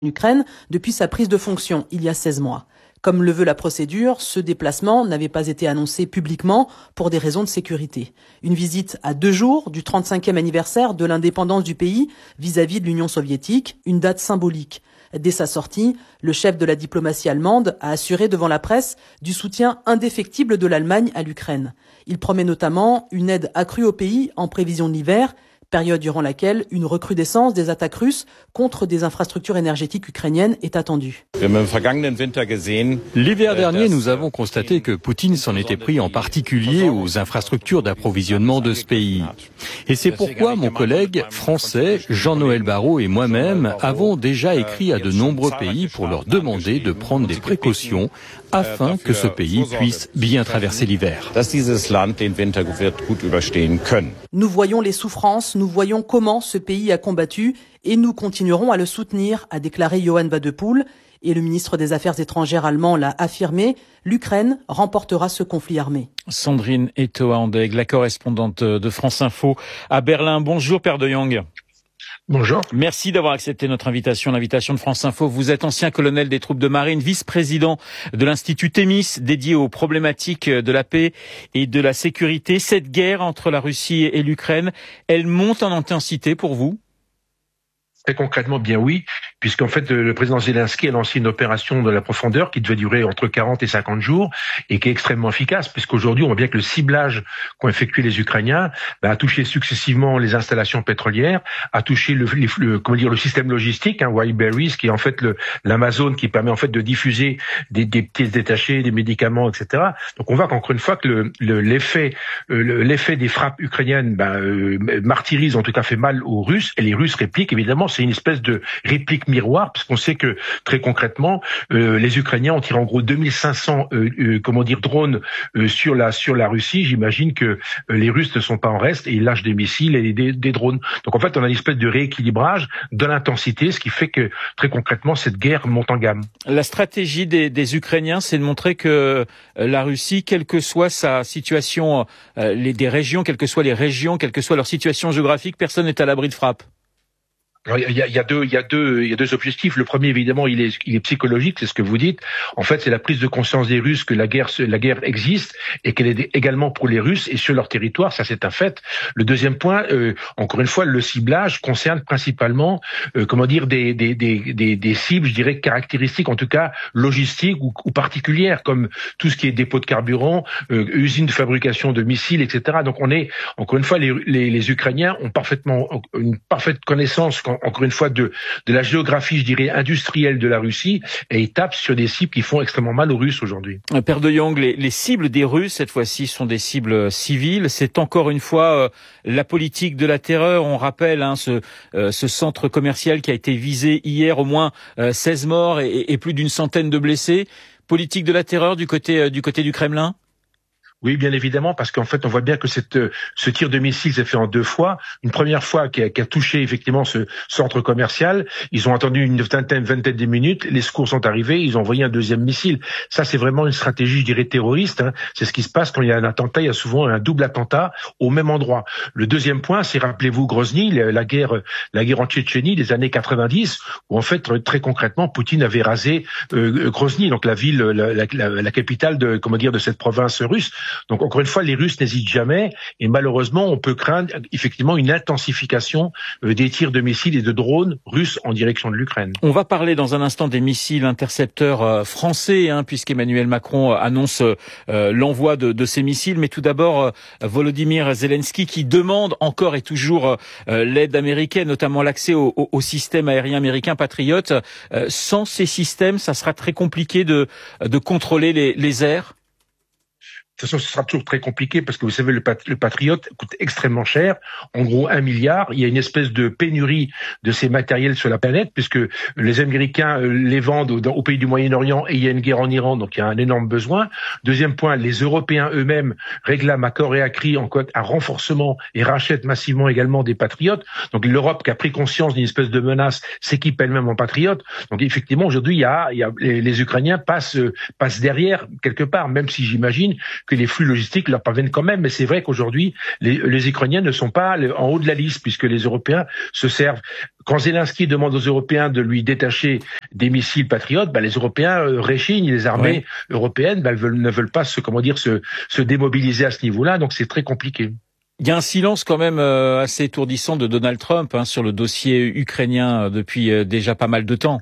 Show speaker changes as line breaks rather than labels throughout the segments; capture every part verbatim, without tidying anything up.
en Ukraine depuis sa prise de fonction il y a seize mois. Comme le veut la procédure, ce déplacement n'avait pas été annoncé publiquement pour des raisons de sécurité. Une visite à deux jours du trente-cinquième anniversaire de l'indépendance du pays vis-à-vis de l'Union soviétique, une date symbolique. Dès sa sortie, le chef de la diplomatie allemande a assuré devant la presse du soutien indéfectible de l'Allemagne à l'Ukraine. Il promet notamment une aide accrue au pays en prévision de l'hiver, période durant laquelle une recrudescence des attaques russes contre des infrastructures énergétiques ukrainiennes est attendue.
L'hiver dernier, nous avons constaté que Poutine s'en était pris en particulier aux infrastructures d'approvisionnement de ce pays. Et c'est pourquoi mon collègue français, Jean-Noël Barrot et moi-même avons déjà écrit à de nombreux pays pour leur demander de prendre des précautions afin que ce pays puisse bien traverser l'hiver.
Nous voyons les souffrances, nous voyons comment ce pays a combattu et nous continuerons à le soutenir, a déclaré Johann Wadepool. Et le ministre des Affaires étrangères allemand l'a affirmé, l'Ukraine remportera ce conflit armé.
Sandrine Etoa-Andeg, la correspondante de France Info à Berlin. Bonjour Père de Jong.
Bonjour.
Merci d'avoir accepté notre invitation, l'invitation de France Info. Vous êtes ancien colonel des troupes de marine, vice-président de l'Institut Thémis, dédié aux problématiques de la paix et de la sécurité. Cette guerre entre la Russie et l'Ukraine, elle monte en intensité pour vous ?
Très concrètement, bien oui, puisqu'en fait, le président Zelensky a lancé une opération de la profondeur qui devait durer entre quarante et cinquante jours et qui est extrêmement efficace, puisqu'aujourd'hui, on voit bien que le ciblage qu'ont effectué les Ukrainiens bah, a touché successivement les installations pétrolières, a touché le, le, le comment dire le système logistique, hein, Wildberries, qui est en fait le, l'Amazon qui permet en fait de diffuser des, des pièces détachées, des médicaments, et cetera. Donc, on voit qu'encore une fois que le, le, l'effet, le, l'effet des frappes ukrainiennes bah, euh, martyrise, en tout cas fait mal aux Russes, et les Russes répliquent évidemment. C'est une espèce de réplique miroir, puisqu'on sait que très concrètement, euh, les Ukrainiens ont tiré en gros deux mille cinq cents euh, euh, comment dire drones euh, sur la sur la Russie. J'imagine que euh, les Russes ne sont pas en reste et ils lâchent des missiles et des, des drones. Donc en fait, on a une espèce de rééquilibrage de l'intensité, ce qui fait que très concrètement, cette guerre monte en gamme.
La stratégie des, des Ukrainiens, c'est de montrer que la Russie, quelle que soit sa situation, euh, les, des régions, quelles que soient les régions, quelle que soit leur situation géographique, personne n'est à l'abri de frappe.
Alors, il y a, il y a deux, il y a deux, il y a deux objectifs. Le premier, évidemment, il est, il est psychologique, c'est ce que vous dites. En fait, c'est la prise de conscience des Russes que la guerre, la guerre existe et qu'elle est également pour les Russes et sur leur territoire. Ça, c'est un fait. Le deuxième point, euh, encore une fois, le ciblage concerne principalement, euh, comment dire, des, des, des, des, des cibles, je dirais, caractéristiques, en tout cas logistiques ou, ou particulières, comme tout ce qui est dépôt de carburant, euh, usines de fabrication de missiles, et cetera. Donc, on est, encore une fois, les, les, les Ukrainiens ont parfaitement une parfaite connaissance, encore une fois, de, de la géographie, je dirais, industrielle de la Russie, et ils tapent sur des cibles qui font extrêmement mal aux Russes aujourd'hui.
Père de Jong, les, les cibles des Russes, cette fois-ci, sont des cibles civiles. C'est encore une fois euh, la politique de la terreur. On rappelle hein, ce, euh, ce centre commercial qui a été visé hier, au moins euh, seize morts et, et plus d'une centaine de blessés. Politique de la terreur du côté, euh, du côté du Kremlin ?
Oui, bien évidemment, parce qu'en fait, on voit bien que cette, ce tir de missile s'est fait en deux fois. Une première fois qui a, qui a touché effectivement ce centre commercial. Ils ont attendu une vingtaine, vingtaine de minutes. Les secours sont arrivés. Ils ont envoyé un deuxième missile. Ça, c'est vraiment une stratégie, je dirais, terroriste. Hein. C'est ce qui se passe quand il y a un attentat. Il y a souvent un double attentat au même endroit. Le deuxième point, c'est, rappelez-vous, Grozny, la guerre, la guerre en Tchétchénie des années quatre-vingt-dix, où en fait, très concrètement, Poutine avait rasé euh, Grozny, donc la ville, la, la, la, la capitale de, comment dire, de cette province russe. Donc encore une fois, les Russes n'hésitent jamais et malheureusement, on peut craindre effectivement une intensification des tirs de missiles et de drones russes en direction de l'Ukraine.
On va parler dans un instant des missiles intercepteurs français, hein, puisqu'Emmanuel Macron annonce euh, l'envoi de, de ces missiles. Mais tout d'abord, euh, Volodymyr Zelensky qui demande encore et toujours euh, l'aide américaine, notamment l'accès au, au, au système aérien américain Patriot. Euh, sans ces systèmes, ça sera très compliqué de, de contrôler les, les airs.
De toute façon, ce sera toujours très compliqué parce que vous savez, le, pat- le Patriot coûte extrêmement cher, en gros un milliard. Il y a une espèce de pénurie de ces matériels sur la planète puisque les Américains euh, les vendent au, au pays du Moyen-Orient et il y a une guerre en Iran, donc il y a un énorme besoin. Deuxième point, les Européens eux-mêmes réclament à corps et à cri en quoi, un renforcement et rachètent massivement également des patriotes. Donc l'Europe qui a pris conscience d'une espèce de menace s'équipe elle-même en patriotes. Donc effectivement, aujourd'hui, il y a, il y a les, les Ukrainiens passent, passent derrière quelque part, même si j'imagine que les flux logistiques leur parviennent quand même. Mais c'est vrai qu'aujourd'hui, les, les Ukrainiens ne sont pas en haut de la liste, puisque les Européens se servent. Quand Zelensky demande aux Européens de lui détacher des missiles patriotes, bah, les Européens euh, réchignent. Les armées oui. européennes bah, veulent, ne veulent pas se, comment dire, se, se démobiliser à ce niveau-là. Donc c'est très compliqué.
Il y a un silence quand même euh, assez étourdissant de Donald Trump hein, sur le dossier ukrainien depuis euh, déjà pas mal de temps.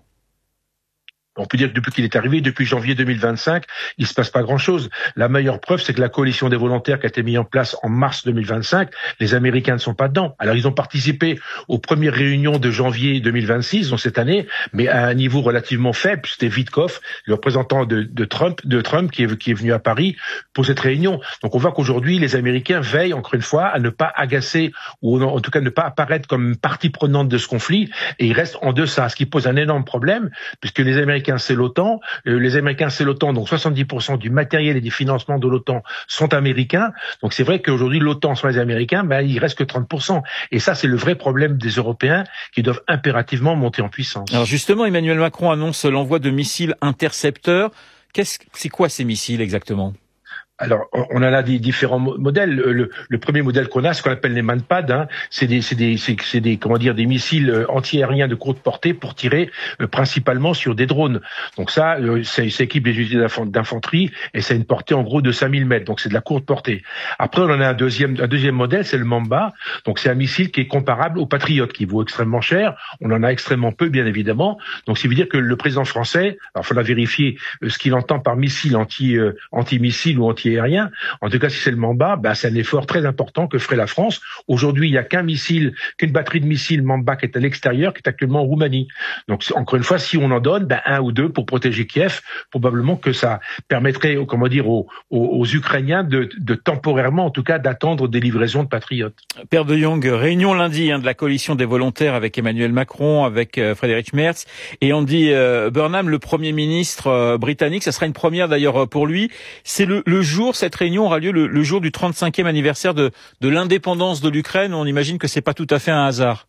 On peut dire que depuis qu'il est arrivé, depuis janvier deux mille vingt-cinq, il se passe pas grand-chose. La meilleure preuve, c'est que la coalition des volontaires qui a été mise en place en mars deux mille vingt-cinq, les Américains ne sont pas dedans. Alors ils ont participé aux premières réunions de janvier deux mille vingt-six, donc cette année, mais à un niveau relativement faible. C'était Witkoff, le représentant de, de Trump, de Trump qui est, qui est venu à Paris pour cette réunion. Donc on voit qu'aujourd'hui, les Américains veillent encore une fois à ne pas agacer ou en tout cas ne pas apparaître comme partie prenante de ce conflit, et ils restent en deçà, ce qui pose un énorme problème, puisque les Américains c'est l'OTAN, euh, les Américains c'est l'OTAN, donc soixante-dix pour cent du matériel et des financements de l'OTAN sont américains, donc c'est vrai qu'aujourd'hui l'OTAN sont les Américains, ben il reste que trente pour cent, et ça c'est le vrai problème des Européens qui doivent impérativement monter en puissance.
Alors justement, Emmanuel Macron annonce l'envoi de missiles intercepteurs. Qu'est-ce, c'est quoi ces missiles exactement ?
Alors, on en a des différents modèles. Le, le premier modèle qu'on a, ce qu'on appelle les Manpad, hein, c'est des, c'est des, c'est, c'est des, comment dire, des missiles anti-aériens de courte portée pour tirer euh, principalement sur des drones. Donc ça, euh, c'est, c'est équipe des unités d'infanterie et ça a une portée en gros de cinq mille mètres. Donc c'est de la courte portée. Après, on en a un deuxième, un deuxième modèle, c'est le Mamba. Donc c'est un missile qui est comparable au Patriot, qui vaut extrêmement cher. On en a extrêmement peu, bien évidemment. Donc ça veut dire que le président français, alors il faudra vérifier euh, ce qu'il entend par missile anti, euh, anti-missile ou anti aérien. En tout cas, si c'est le Mamba, bah, c'est un effort très important que ferait la France. Aujourd'hui, il n'y a qu'un missile, qu'une batterie de missiles Mamba qui est à l'extérieur, qui est actuellement en Roumanie. Donc, encore une fois, si on en donne, bah, un ou deux pour protéger Kiev, probablement que ça permettrait, comment dire, aux, aux, aux Ukrainiens de, de temporairement, en tout cas, d'attendre des livraisons de patriotes.
Père de Jong, réunion lundi hein, de la coalition des volontaires avec Emmanuel Macron, avec euh, Friedrich Merz et Andy euh, Burnham, le Premier ministre euh, britannique. Ça sera une première d'ailleurs pour lui. C'est le, le jour cette réunion aura lieu le, le jour du trente-cinquième anniversaire de, de l'indépendance de l'Ukraine. On imagine que c'est pas tout à fait un hasard.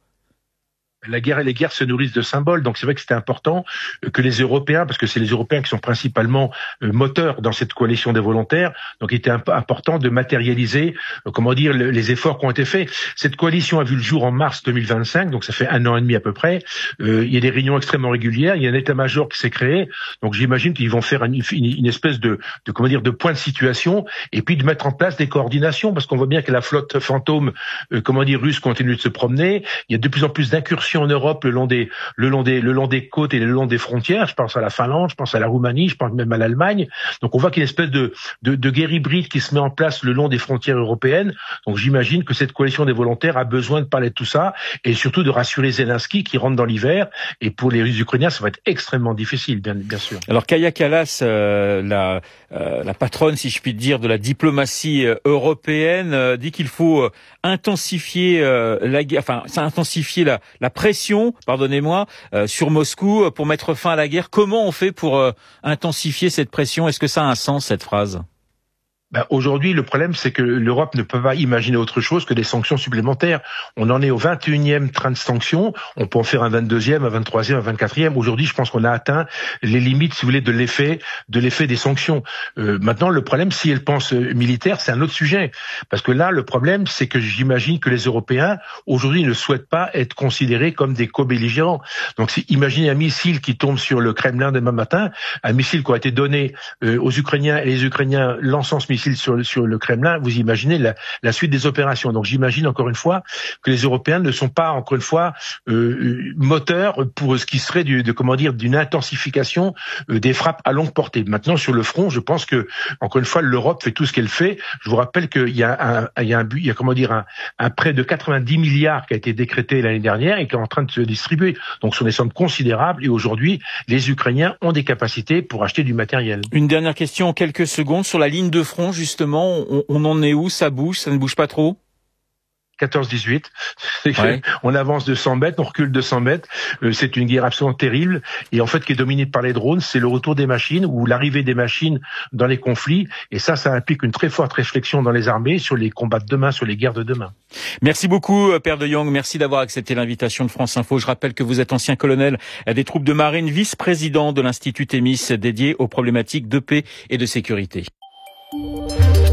La guerre et les guerres se nourrissent de symboles, donc c'est vrai que c'était important que les Européens, parce que c'est les Européens qui sont principalement moteurs dans cette coalition des volontaires, donc il était important de matérialiser, comment dire, les efforts qui ont été faits. Cette coalition a vu le jour en mars deux mille vingt-cinq, donc ça fait un an et demi à peu près. Euh, il y a des réunions extrêmement régulières, il y a un état-major qui s'est créé, donc j'imagine qu'ils vont faire une, une, une espèce de, de, comment dire, de point de situation, et puis de mettre en place des coordinations, parce qu'on voit bien que la flotte fantôme, euh, comment dire, russe continue de se promener. Il y a de plus en plus d'incursions en Europe le long des le long des le long des côtes et le long des frontières. Je pense à la Finlande, je pense à la Roumanie, je pense même à l'Allemagne. Donc on voit qu'il y a une espèce de de, de guerre hybride qui se met en place le long des frontières européennes. Donc j'imagine que cette coalition des volontaires a besoin de parler de tout ça et surtout de rassurer Zelensky qui rentre dans l'hiver. Et pour les Ukrainiens, ça va être extrêmement difficile, bien bien sûr.
Alors Kaja Kallas, euh, la euh, la patronne, si je puis dire, de la diplomatie euh, européenne, euh, dit qu'il faut euh, intensifier euh, la guerre, enfin intensifier la la pression, pardonnez-moi, euh, sur Moscou pour mettre fin à la guerre. Comment on fait pour euh, intensifier cette pression ? Est-ce que ça a un sens, cette phrase ?
Ben, aujourd'hui, le problème, c'est que l'Europe ne peut pas imaginer autre chose que des sanctions supplémentaires. On en est au vingt et unième train de sanctions. On peut en faire un vingt-deuxième, un vingt-troisième, un vingt-quatrième. Aujourd'hui, je pense qu'on a atteint les limites, si vous voulez, de l'effet, de l'effet des sanctions. Euh, maintenant, le problème, si elle pense militaire, c'est un autre sujet. Parce que là, le problème, c'est que j'imagine que les Européens, aujourd'hui, ne souhaitent pas être considérés comme des co-belligérants. Donc, si, imaginez un missile qui tombe sur le Kremlin demain matin, un missile qui a été donné euh, aux Ukrainiens et les Ukrainiens lançant ce missile Sur le, sur le Kremlin, vous imaginez la, la suite des opérations. Donc j'imagine encore une fois que les Européens ne sont pas encore une fois euh, moteurs pour ce qui serait du, de comment dire d'une intensification euh, des frappes à longue portée. Maintenant sur le front, je pense que encore une fois l'Europe fait tout ce qu'elle fait. Je vous rappelle qu'il y a un, il y a un but, il y a comment dire un, un prêt de quatre-vingt-dix milliards qui a été décrété l'année dernière et qui est en train de se distribuer. Donc ce sont des sommes considérables et aujourd'hui les Ukrainiens ont des capacités pour acheter du matériel.
Une dernière question en quelques secondes sur la ligne de front. Justement, on, on en est où ? Ça bouge ? Ça ne bouge pas trop ?
quatorze dix-huit.
Ouais.
On avance de cent mètres, on recule de cent mètres. Euh, c'est une guerre absolument terrible. Et en fait, qui est dominée par les drones, c'est le retour des machines ou l'arrivée des machines dans les conflits. Et ça, ça implique une très forte réflexion dans les armées sur les combats de demain, sur les guerres de demain.
Merci beaucoup, Père de Jong. Merci d'avoir accepté l'invitation de France Info. Je rappelle que vous êtes ancien colonel des troupes de marine, vice-président de l'Institut Thémis dédié aux problématiques de paix et de sécurité.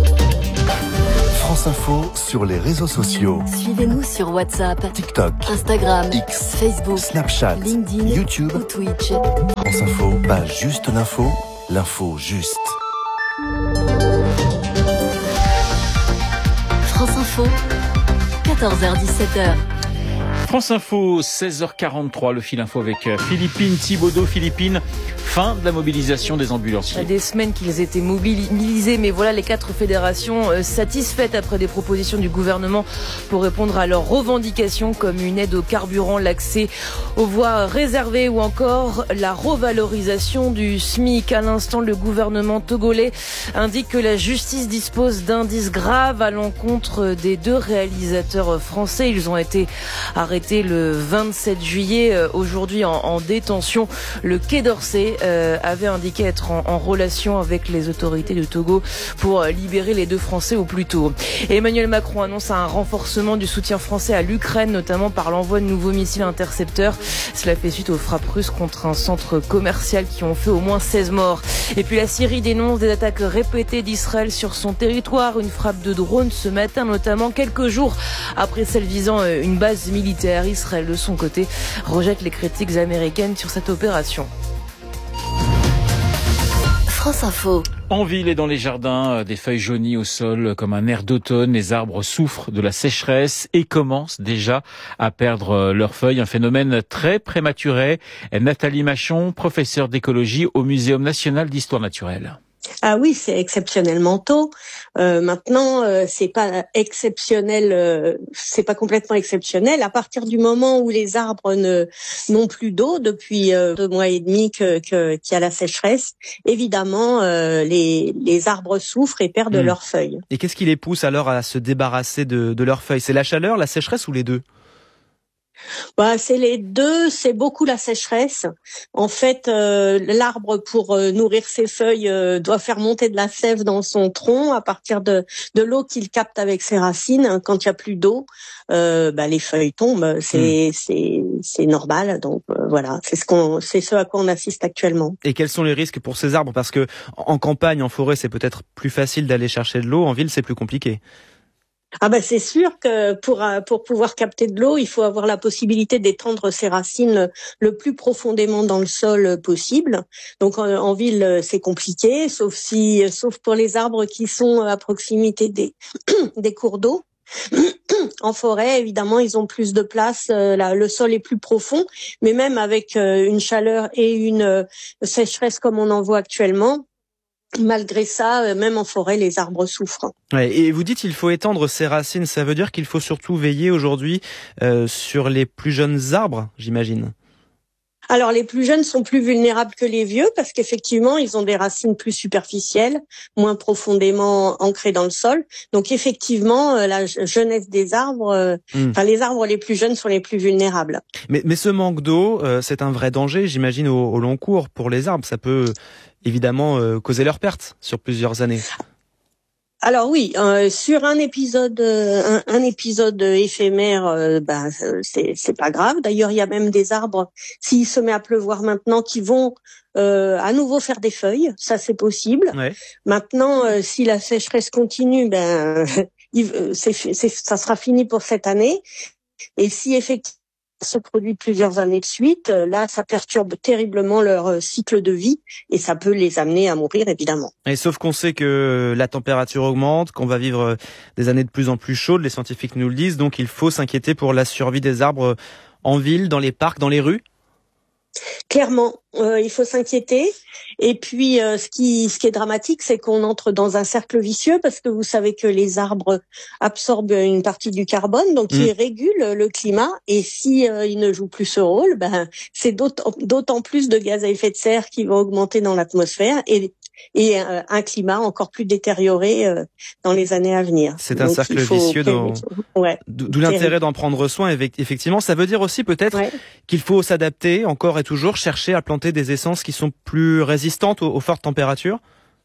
France Info sur les réseaux sociaux.
Suivez-nous sur WhatsApp,
TikTok,
Instagram,
X,
Facebook,
Snapchat,
LinkedIn,
YouTube
ou Twitch.
France Info, pas juste l'info, l'info juste.
France Info, quatorze heures dix-sept heures.
France Info, seize heures quarante-trois, le fil info avec Philippine Thibaudeau. Philippine, fin de la mobilisation des ambulanciers.
Des semaines qu'ils étaient mobilisés, mais voilà les quatre fédérations euh, satisfaites après des propositions du gouvernement pour répondre à leurs revendications comme une aide au carburant, l'accès aux voies réservées ou encore la revalorisation du SMIC. À l'instant, le gouvernement togolais indique que la justice dispose d'indices graves à l'encontre des deux réalisateurs français. Ils ont été arrêtés le vingt-sept juillet, euh, aujourd'hui en, en détention. Le Quai d'Orsay euh, avait indiqué être en, en relation avec les autorités de Togo pour euh, libérer les deux Français au plus tôt. Et Emmanuel Macron annonce un renforcement du soutien français à l'Ukraine, notamment par l'envoi de nouveaux missiles intercepteurs. Cela fait suite aux frappes russes contre un centre commercial qui ont fait au moins seize morts. Et puis la Syrie dénonce des attaques répétées d'Israël sur son territoire. Une frappe de drone ce matin, notamment quelques jours après celle visant une base militaire. Israël, de son côté, rejette les critiques américaines sur cette opération.
France Info.
En ville et dans les jardins, des feuilles jaunies au sol comme un air d'automne. Les arbres souffrent de la sécheresse et commencent déjà à perdre leurs feuilles. Un phénomène très prématuré. Nathalie Machon, professeure d'écologie au Muséum national d'histoire naturelle.
Ah oui, c'est exceptionnellement tôt. Euh, maintenant, euh, c'est pas exceptionnel, euh, c'est pas complètement exceptionnel. À partir du moment où les arbres ne n'ont plus d'eau depuis euh, deux mois et demi que, que qu'il y a la sécheresse, évidemment, euh, les les arbres souffrent et perdent mmh. leurs feuilles.
Et qu'est-ce qui les pousse alors à se débarrasser de, de leurs feuilles ? C'est la chaleur, la sécheresse ou les deux ?
Bah, c'est les deux, c'est beaucoup la sécheresse. En fait, euh, l'arbre, pour euh, nourrir ses feuilles, euh, doit faire monter de la sève dans son tronc à partir de, de l'eau qu'il capte avec ses racines. Quand il n'y a plus d'eau, euh, bah, les feuilles tombent. C'est, mmh. c'est, c'est normal. Donc euh, voilà, c'est ce qu'on, c'est ce à quoi on assiste actuellement.
Et quels sont les risques pour ces arbres ? Parce que en campagne, en forêt, c'est peut-être plus facile d'aller chercher de l'eau. En ville, c'est plus compliqué.
Ah ben c'est sûr que pour pour pouvoir capter de l'eau, il faut avoir la possibilité d'étendre ses racines le plus profondément dans le sol possible. Donc en, en ville, c'est compliqué, sauf si sauf pour les arbres qui sont à proximité des des cours d'eau. En forêt, évidemment, ils ont plus de place, euh, là, le sol est plus profond, mais même avec euh, une chaleur et une euh, sécheresse comme on en voit actuellement, malgré ça, même en forêt, les arbres souffrent.
Ouais, et vous dites qu'il faut étendre ses racines, ça veut dire qu'il faut surtout veiller aujourd'hui euh, sur les plus jeunes arbres, j'imagine.
Alors les plus jeunes sont plus vulnérables que les vieux parce qu'effectivement, ils ont des racines plus superficielles, moins profondément ancrées dans le sol. Donc effectivement, la jeunesse des arbres, euh, mmh. enfin les arbres les plus jeunes sont les plus vulnérables.
Mais, mais ce manque d'eau, euh, c'est un vrai danger, j'imagine, au, au long cours pour les arbres. Ça peut évidemment euh, causer leur perte sur plusieurs années.
Alors oui, euh, sur un épisode, euh, un, un épisode éphémère, euh, ben c'est c'est pas grave. D'ailleurs, il y a même des arbres, s'il se met à pleuvoir maintenant, qui vont euh, à nouveau faire des feuilles. Ça, c'est possible. Ouais. Maintenant, euh, si la sécheresse continue, ben il, c'est, c'est, ça sera fini pour cette année. Et si effectivement se produit plusieurs années de suite, là, ça perturbe terriblement leur cycle de vie et ça peut les amener à mourir, évidemment.
Et sauf qu'on sait que la température augmente, qu'on va vivre des années de plus en plus chaudes, les scientifiques nous le disent, donc il faut s'inquiéter pour la survie des arbres en ville, dans les parcs, dans les rues.
Clairement, euh, il faut s'inquiéter. Et puis, euh, ce qui, ce qui est dramatique, c'est qu'on entre dans un cercle vicieux parce que vous savez que les arbres absorbent une partie du carbone, donc mmh. ils régulent le climat. Et si euh, ils ne jouent plus ce rôle, ben c'est d'autant, d'autant plus de gaz à effet de serre qui vont augmenter dans l'atmosphère et et euh, un climat encore plus détérioré euh, dans les années à venir.
C'est un donc, cercle vicieux, dont... ouais, d'où l'intérêt d'en prendre soin. Effectivement, ça veut dire aussi peut-être ouais. qu'il faut s'adapter encore et toujours, chercher à planter des essences qui sont plus résistantes aux, aux fortes températures.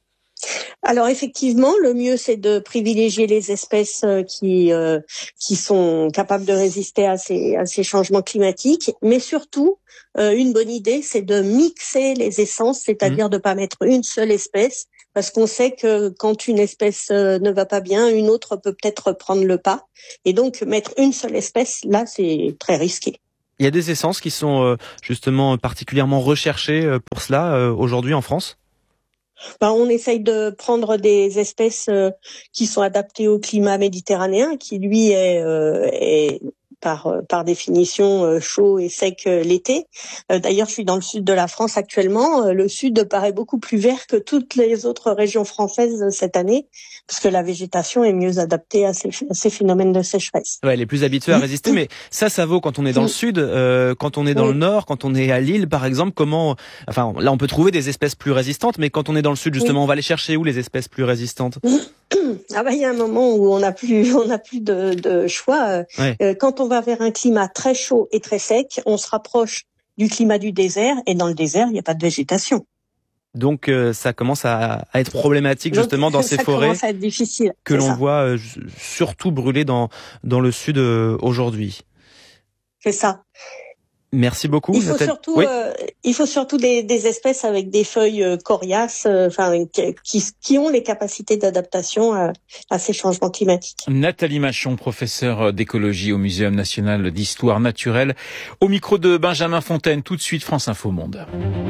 Alors effectivement, le mieux c'est de privilégier les espèces qui euh, qui sont capables de résister à ces à ces changements climatiques, mais surtout euh, une bonne idée c'est de mixer les essences, c'est-à-dire mmh. de pas mettre une seule espèce, parce qu'on sait que quand une espèce ne va pas bien, une autre peut peut-être prendre le pas. Et donc, mettre une seule espèce, là, c'est très risqué.
Il y a des essences qui sont justement particulièrement recherchées pour cela aujourd'hui en France ?
Ben, on essaye de prendre des espèces qui sont adaptées au climat méditerranéen, qui lui est, euh, est par par définition chaud et sec l'été. D'ailleurs, je suis dans le sud de la France actuellement. Le sud paraît beaucoup plus vert que toutes les autres régions françaises cette année, parce que la végétation est mieux adaptée à ces, à ces phénomènes de sécheresse.
Ouais, elle est plus habituée à résister, mais ça, ça vaut quand on est dans le sud, euh, quand on est dans oui. le nord, quand on est à Lille, par exemple. Comment, enfin, là, on peut trouver des espèces plus résistantes, mais quand on est dans le sud, justement, oui. on va les chercher où les espèces plus résistantes ?
Ah bah il y a un moment où on n'a plus on n'a plus de, de choix. Ouais. Euh, quand on va vers un climat très chaud et très sec, on se rapproche du climat du désert, et dans le désert il n'y a pas de végétation.
Donc euh, ça commence à, à être problématique justement
Donc,
dans ces
ça
forêts
commence à être difficile,
que l'on
ça.
voit euh, surtout brûler dans dans le sud euh, aujourd'hui.
C'est ça.
Merci beaucoup.
Il faut Nathalie. surtout, oui. euh, il faut surtout des, des espèces avec des feuilles euh, coriaces, enfin euh, qui, qui ont les capacités d'adaptation à, à ces changements climatiques.
Nathalie Machon, professeure d'écologie au Muséum national d'histoire naturelle, au micro de Benjamin Fontaine. Tout de suite, France Info Monde.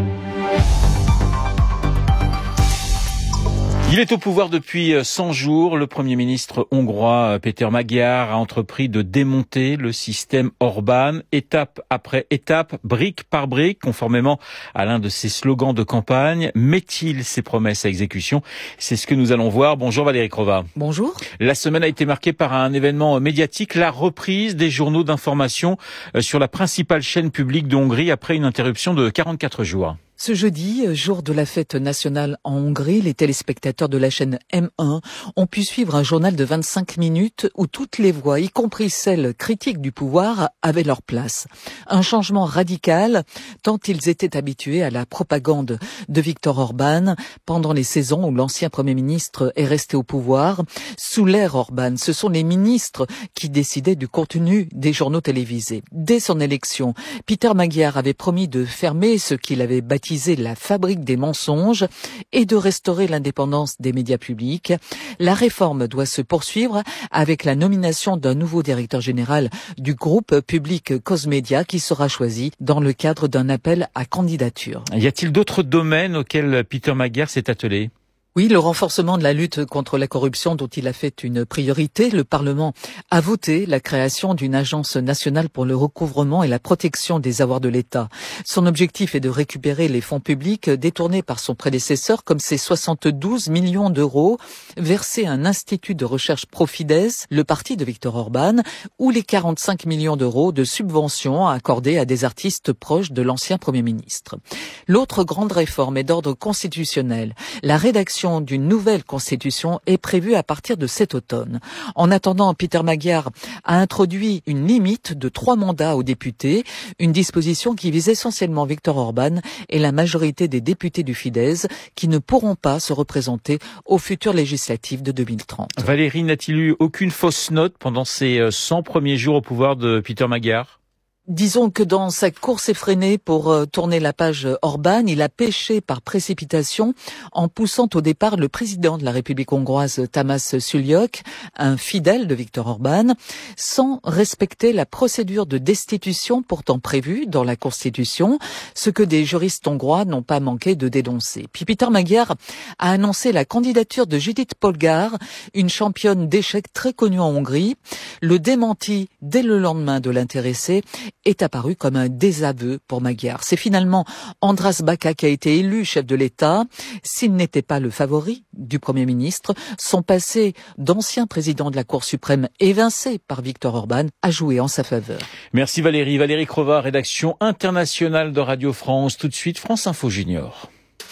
Il est au pouvoir depuis cent jours. Le Premier ministre hongrois Péter Magyar a entrepris de démonter le système Orbán, étape après étape, brique par brique, conformément à l'un de ses slogans de campagne. Met-il ses promesses à exécution ? C'est ce que nous allons voir. Bonjour Valérie Crova.
Bonjour.
La semaine a été marquée par un événement médiatique, la reprise des journaux d'information sur la principale chaîne publique de Hongrie après une interruption de quarante-quatre jours.
Ce jeudi, jour de la fête nationale en Hongrie, les téléspectateurs de la chaîne M un ont pu suivre un journal de vingt-cinq minutes où toutes les voix, y compris celles critiques du pouvoir, avaient leur place. Un changement radical, tant ils étaient habitués à la propagande de Viktor Orbán pendant les saisons où l'ancien Premier ministre est resté au pouvoir. Sous l'ère Orbán, ce sont les ministres qui décidaient du contenu des journaux télévisés. Dès son élection, Péter Magyar avait promis de fermer ce qu'il avait baptisé la fabrique des mensonges et de restaurer l'indépendance des médias publics. La réforme doit se poursuivre avec la nomination d'un nouveau directeur général du groupe public Cosmedia qui sera choisi dans le cadre d'un appel à candidature.
Y a-t-il d'autres domaines auxquels Péter Magyar s'est attelé ?
Oui, le renforcement de la lutte contre la corruption dont il a fait une priorité. Le Parlement a voté la création d'une agence nationale pour le recouvrement et la protection des avoirs de l'État. Son objectif est de récupérer les fonds publics détournés par son prédécesseur, comme ces soixante-douze millions d'euros versés à un institut de recherche Profides, le parti de Viktor Orbán, ou les quarante-cinq millions d'euros de subventions accordées à des artistes proches de l'ancien Premier ministre. L'autre grande réforme est d'ordre constitutionnel. La rédaction d'une nouvelle constitution est prévue à partir de cet automne. En attendant, Péter Magyar a introduit une limite de trois mandats aux députés, une disposition qui vise essentiellement Viktor Orbán et la majorité des députés du Fidesz qui ne pourront pas se représenter aux futures législatives de deux mille trente.
Valérie, n'a-t-il eu aucune fausse note pendant ces cent premiers jours au pouvoir de Péter Magyar ?
Disons que dans sa course effrénée pour euh, tourner la page Orbán, il a péché par précipitation en poussant au départ le président de la République hongroise, Tamás Sullyok, un fidèle de Viktor Orbán, sans respecter la procédure de destitution pourtant prévue dans la Constitution, ce que des juristes hongrois n'ont pas manqué de dénoncer. Puis Péter Magyar a annoncé la candidature de Judith Polgár, une championne d'échecs très connue en Hongrie. Le démenti dès le lendemain de l'intéressé est apparu comme un désaveu pour Magyar. C'est finalement András Baka qui a été élu chef de l'État. S'il n'était pas le favori du Premier ministre, son passé d'ancien président de la Cour suprême évincé par Viktor Orbán a joué en sa faveur.
Merci Valérie. Valérie Crova, rédaction internationale de Radio France. Tout de suite, France Info Junior.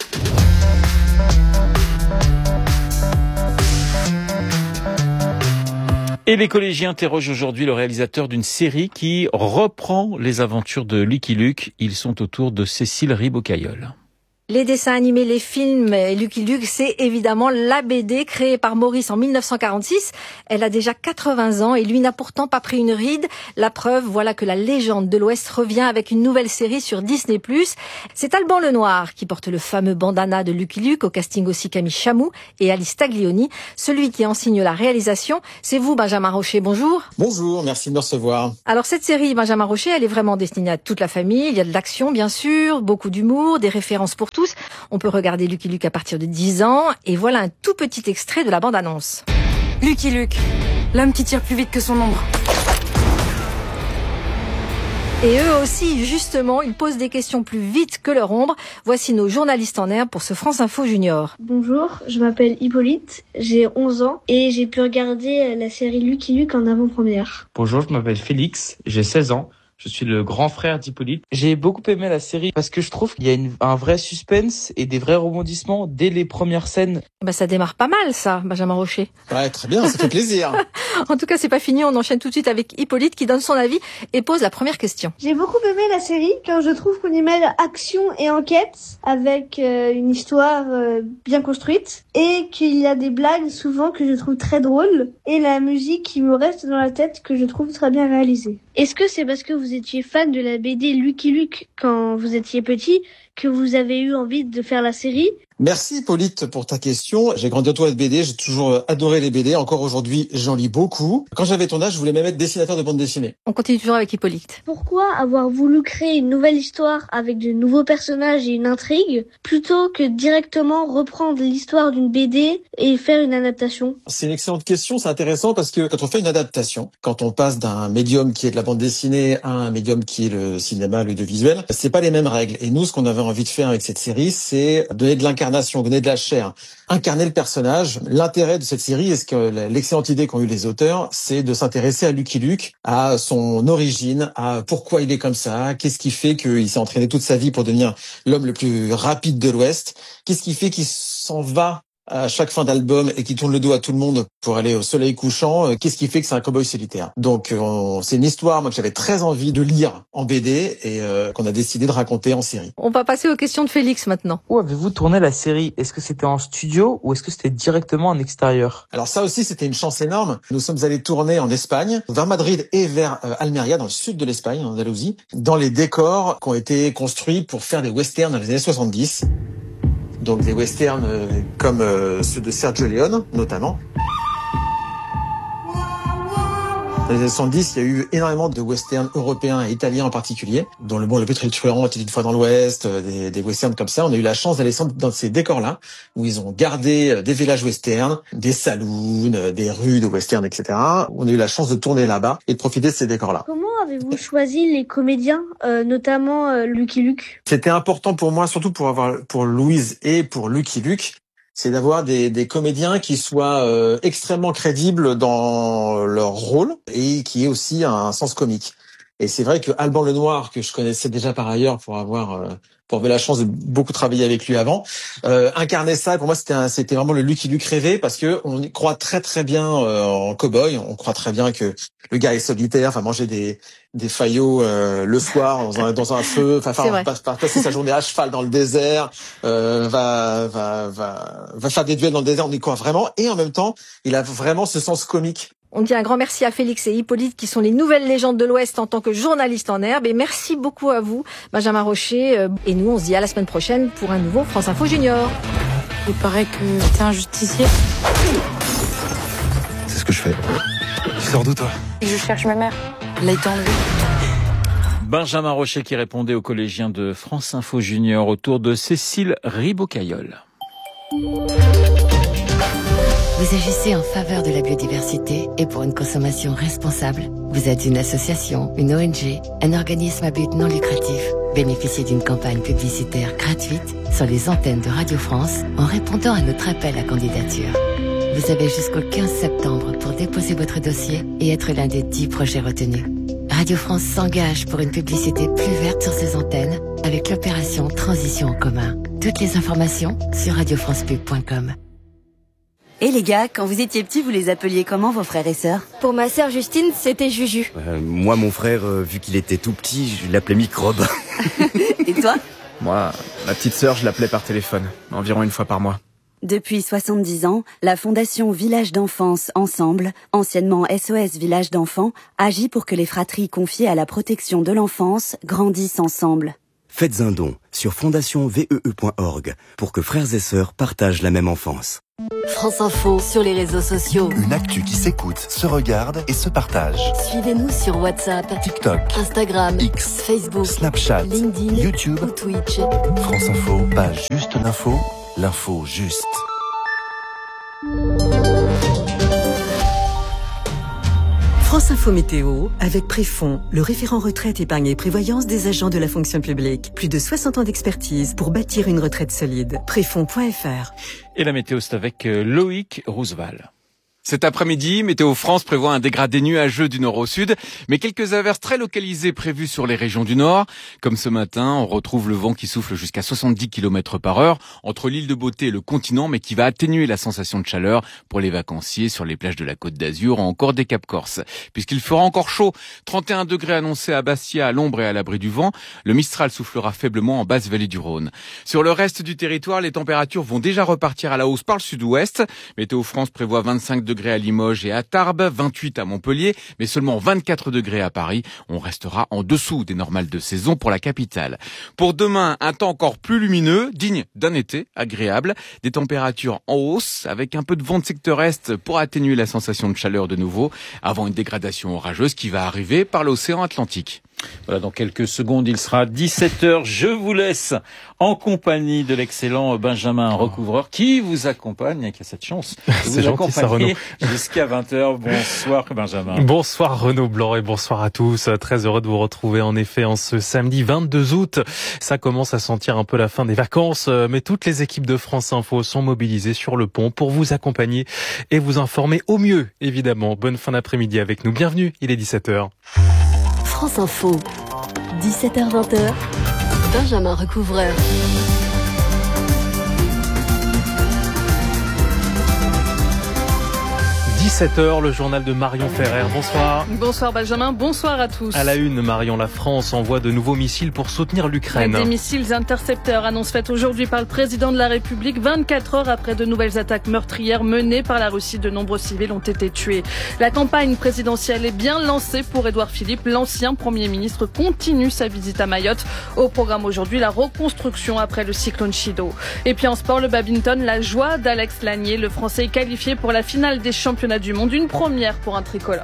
Et les collégiens interrogent aujourd'hui le réalisateur d'une série qui reprend les aventures de Lucky Luke. Ils sont autour de Cécile Ribocailleul.
Les dessins animés, les films, et Lucky Luke, c'est évidemment la B D créée par Maurice en mille neuf cent quarante-six. Elle a déjà quatre-vingts ans et lui n'a pourtant pas pris une ride. La preuve, voilà que la légende de l'Ouest revient avec une nouvelle série sur Disney plus. C'est Alban Lenoir qui porte le fameux bandana de Lucky Luke, au casting aussi Camille Chamou et Alice Taglioni. Celui qui en signe la réalisation, c'est vous, Benjamin Rocher. Bonjour.
Bonjour, merci de me recevoir.
Alors cette série, Benjamin Rocher, elle est vraiment destinée à toute la famille. Il y a de l'action, bien sûr, beaucoup d'humour, des références pour tous. On peut regarder Lucky Luke à partir de dix ans. Et voilà un tout petit extrait de la bande-annonce.
Lucky Luke, l'homme qui tire plus vite que son ombre.
Et eux aussi, justement, ils posent des questions plus vite que leur ombre. Voici nos journalistes en herbe pour ce France Info Junior.
Bonjour, je m'appelle Hippolyte, j'ai onze ans et j'ai pu regarder la série Lucky Luke en avant-première.
Bonjour, je m'appelle Félix, j'ai seize ans. Je suis le grand frère d'Hippolyte. J'ai beaucoup aimé la série parce que je trouve qu'il y a une, un vrai suspense et des vrais rebondissements dès les premières scènes.
Bah ça démarre pas mal ça, Benjamin Rocher.
Ouais, très bien, ça fait plaisir.
En tout cas, c'est pas fini, on enchaîne tout de suite avec Hippolyte qui donne son avis et pose la première question.
J'ai beaucoup aimé la série car je trouve qu'on y mêle action et enquête avec euh, une histoire euh, bien construite et qu'il y a des blagues souvent que je trouve très drôles et la musique qui me reste dans la tête que je trouve très bien réalisée. Est-ce que c'est parce que vous étiez fan de la B D Lucky Luke quand vous étiez petit que vous avez eu envie de faire la série?
Merci Hippolyte pour ta question. J'ai grandi autour de B D, j'ai toujours adoré les B D. Encore aujourd'hui, j'en lis beaucoup. Quand j'avais ton âge, je voulais même être dessinateur de bande dessinée.
On continue toujours avec Hippolyte.
Pourquoi avoir voulu créer une nouvelle histoire avec de nouveaux personnages et une intrigue plutôt que directement reprendre l'histoire d'une B D et faire une adaptation?
C'est une excellente question, c'est intéressant parce que quand on fait une adaptation, quand on passe d'un médium qui est de la bande dessinée à un médium qui est le cinéma, l'audiovisuel, c'est pas les mêmes règles. Et nous, ce qu'on avait envie de faire avec cette série, c'est donner de l'incarnation, donner de la chair, incarner le personnage. L'intérêt de cette série, et ce que l'excellente idée qu'ont eu les auteurs, c'est de s'intéresser à Lucky Luke, à son origine, à pourquoi il est comme ça, qu'est-ce qui fait qu'il s'est entraîné toute sa vie pour devenir l'homme le plus rapide de l'Ouest, qu'est-ce qui fait qu'il s'en va à chaque fin d'album et qui tourne le dos à tout le monde pour aller au soleil couchant. Qu'est-ce qui fait que c'est un cow-boy solitaire? Donc on, c'est une histoire moi que j'avais très envie de lire en B D et euh, qu'on a décidé de raconter en série.
On va passer aux questions de Félix maintenant.
Où avez-vous tourné la série? Est-ce que c'était en studio ou est-ce que c'était directement en extérieur?
Alors ça aussi c'était une chance énorme. Nous sommes allés tourner en Espagne, vers Madrid et vers euh, Almeria, dans le sud de l'Espagne, en Andalousie, dans les décors qui ont été construits pour faire des westerns dans les années soixante-dix. Donc des westerns euh, comme euh, ceux de Sergio Leone, notamment. Dans les années soixante-dix, il y a eu énormément de westerns européens et italiens en particulier, dont le bon, le Pétrole Truand était une fois dans l'Ouest, des, des westerns comme ça. On a eu la chance d'aller dans ces décors-là, où ils ont gardé des villages westerns, des saloons, des rues de westerns, et cetera. On a eu la chance de tourner là-bas et de profiter de ces décors-là.
Comment avez-vous choisi les comédiens, euh, notamment euh, Lucky Luke?
C'était important pour moi, surtout pour avoir pour Louise et pour Lucky Luke, c'est d'avoir des, des comédiens qui soient euh, extrêmement crédibles dans leur rôle et qui aient aussi un sens comique. Et c'est vrai que Alban Lenoir, que je connaissais déjà par ailleurs pour avoir euh, pour avoir la chance de beaucoup travailler avec lui avant, euh, incarner ça, pour moi c'était un, c'était vraiment le Lucky Luke rêvé parce que on y croit très très bien euh, en cow-boy, on croit très bien que le gars est solitaire, enfin manger des des faillots euh, le soir dans un dans un feu, enfin faire passer sa journée à cheval dans le désert, euh, va va va va faire des duels dans le désert, on y croit vraiment et en même temps, il a vraiment ce sens comique.
On dit un grand merci à Félix et Hippolyte qui sont les nouvelles légendes de l'Ouest en tant que journalistes en herbe. Et merci beaucoup à vous, Benjamin Rocher. Et nous, on se dit à la semaine prochaine pour un nouveau France Info Junior.
Il paraît que t'es un justicier.
C'est ce que je fais. Tu sors d'où, toi?
Je cherche ma mère. Elle a été enlevée.
Benjamin Rocher qui répondait aux collégiens de France Info Junior autour de Cécile Ribocaillol.
Vous agissez en faveur de la biodiversité et pour une consommation responsable. Vous êtes une association, une O N G, un organisme à but non lucratif. Bénéficiez d'une campagne publicitaire gratuite sur les antennes de Radio France en répondant à notre appel à candidature. Vous avez jusqu'au quinze septembre pour déposer votre dossier et être l'un des dix projets retenus. Radio France s'engage pour une publicité plus verte sur ses antennes avec l'opération Transition en commun. Toutes les informations sur radio france pub point com.
Et les gars, quand vous étiez petits, vous les appeliez comment vos frères et sœurs?
Pour ma sœur Justine, c'était Juju.
Euh, moi, mon frère, euh, vu qu'il était tout petit, je l'appelais Microbe.
Et toi?
Moi, ma petite sœur, je l'appelais par téléphone, environ une fois par mois.
Depuis soixante-dix ans, la Fondation Village d'Enfance Ensemble, anciennement S O S Village d'Enfants, agit pour que les fratries confiées à la protection de l'enfance grandissent ensemble.
Faites un don sur fondation vee point org pour que frères et sœurs partagent la même enfance.
France Info sur les réseaux sociaux.
Une actu qui s'écoute, se regarde et se partage.
Suivez-nous sur WhatsApp,
TikTok,
Instagram,
X,
Facebook,
Snapchat,
LinkedIn,
YouTube
ou Twitch.
France Info, pas juste l'info, l'info juste.
France Info Météo, avec Préfond, le référent retraite, épargne et prévoyance des agents de la fonction publique. Plus de soixante ans d'expertise pour bâtir une retraite solide. Préfond point f r.
Et la météo, c'est avec Loïc Roosevelt.
Cet après-midi, Météo France prévoit un dégradé nuageux du nord au sud, mais quelques averses très localisées prévues sur les régions du nord. Comme ce matin, on retrouve le vent qui souffle jusqu'à soixante-dix kilomètres par heure entre l'île de Beauté et le continent, mais qui va atténuer la sensation de chaleur pour les vacanciers sur les plages de la Côte d'Azur ou encore des Cap Corse. Puisqu'il fera encore chaud, trente et un degrés annoncés à Bastia, à l'ombre et à l'abri du vent, le Mistral soufflera faiblement en basse vallée du Rhône. Sur le reste du territoire, les températures vont déjà repartir à la hausse par le sud-ouest. Météo France prévoit vingt-cinq degrés à Limoges et à Tarbes, vingt-huit à Montpellier, mais seulement vingt-quatre degrés à Paris. On restera en dessous des normales de saison pour la capitale. Pour demain, un temps encore plus lumineux, digne d'un été agréable, des températures en hausse avec un peu de vent de secteur est pour atténuer la sensation de chaleur de nouveau, avant une dégradation orageuse qui va arriver par l'océan Atlantique.
Voilà, dans quelques secondes, il sera dix-sept heures. Je vous laisse en compagnie de l'excellent Benjamin Recouvreur qui vous accompagne, et qui a cette chance de vous accompagner jusqu'à vingt heures. Bonsoir Benjamin.
Bonsoir Renaud Blanc et bonsoir à tous. Très heureux de vous retrouver en effet en ce samedi vingt-deux août. Ça commence à sentir un peu la fin des vacances, mais toutes les équipes de France Info sont mobilisées sur le pont pour vous accompagner et vous informer au mieux, évidemment. Bonne fin d'après-midi avec nous. Bienvenue, il est dix-sept heures.
France Info, dix-sept heures vingt, Benjamin Recouvreur.
dix-sept heures, le journal de Marion Ferrer. Bonsoir.
Bonsoir Benjamin, bonsoir à tous.
À la une, Marion, la France envoie de nouveaux missiles pour soutenir l'Ukraine.
Des missiles intercepteurs, annonce faite aujourd'hui par le président de la République. vingt-quatre heures après de nouvelles attaques meurtrières menées par la Russie, de nombreux civils ont été tués. La campagne présidentielle est bien lancée pour Édouard Philippe. L'ancien Premier ministre continue sa visite à Mayotte. Au programme aujourd'hui, la reconstruction après le cyclone Chido. Et puis en sport, le badminton, la joie d'Alex Lanier. Le Français est qualifié pour la finale des championnats du monde, une première pour un tricolore.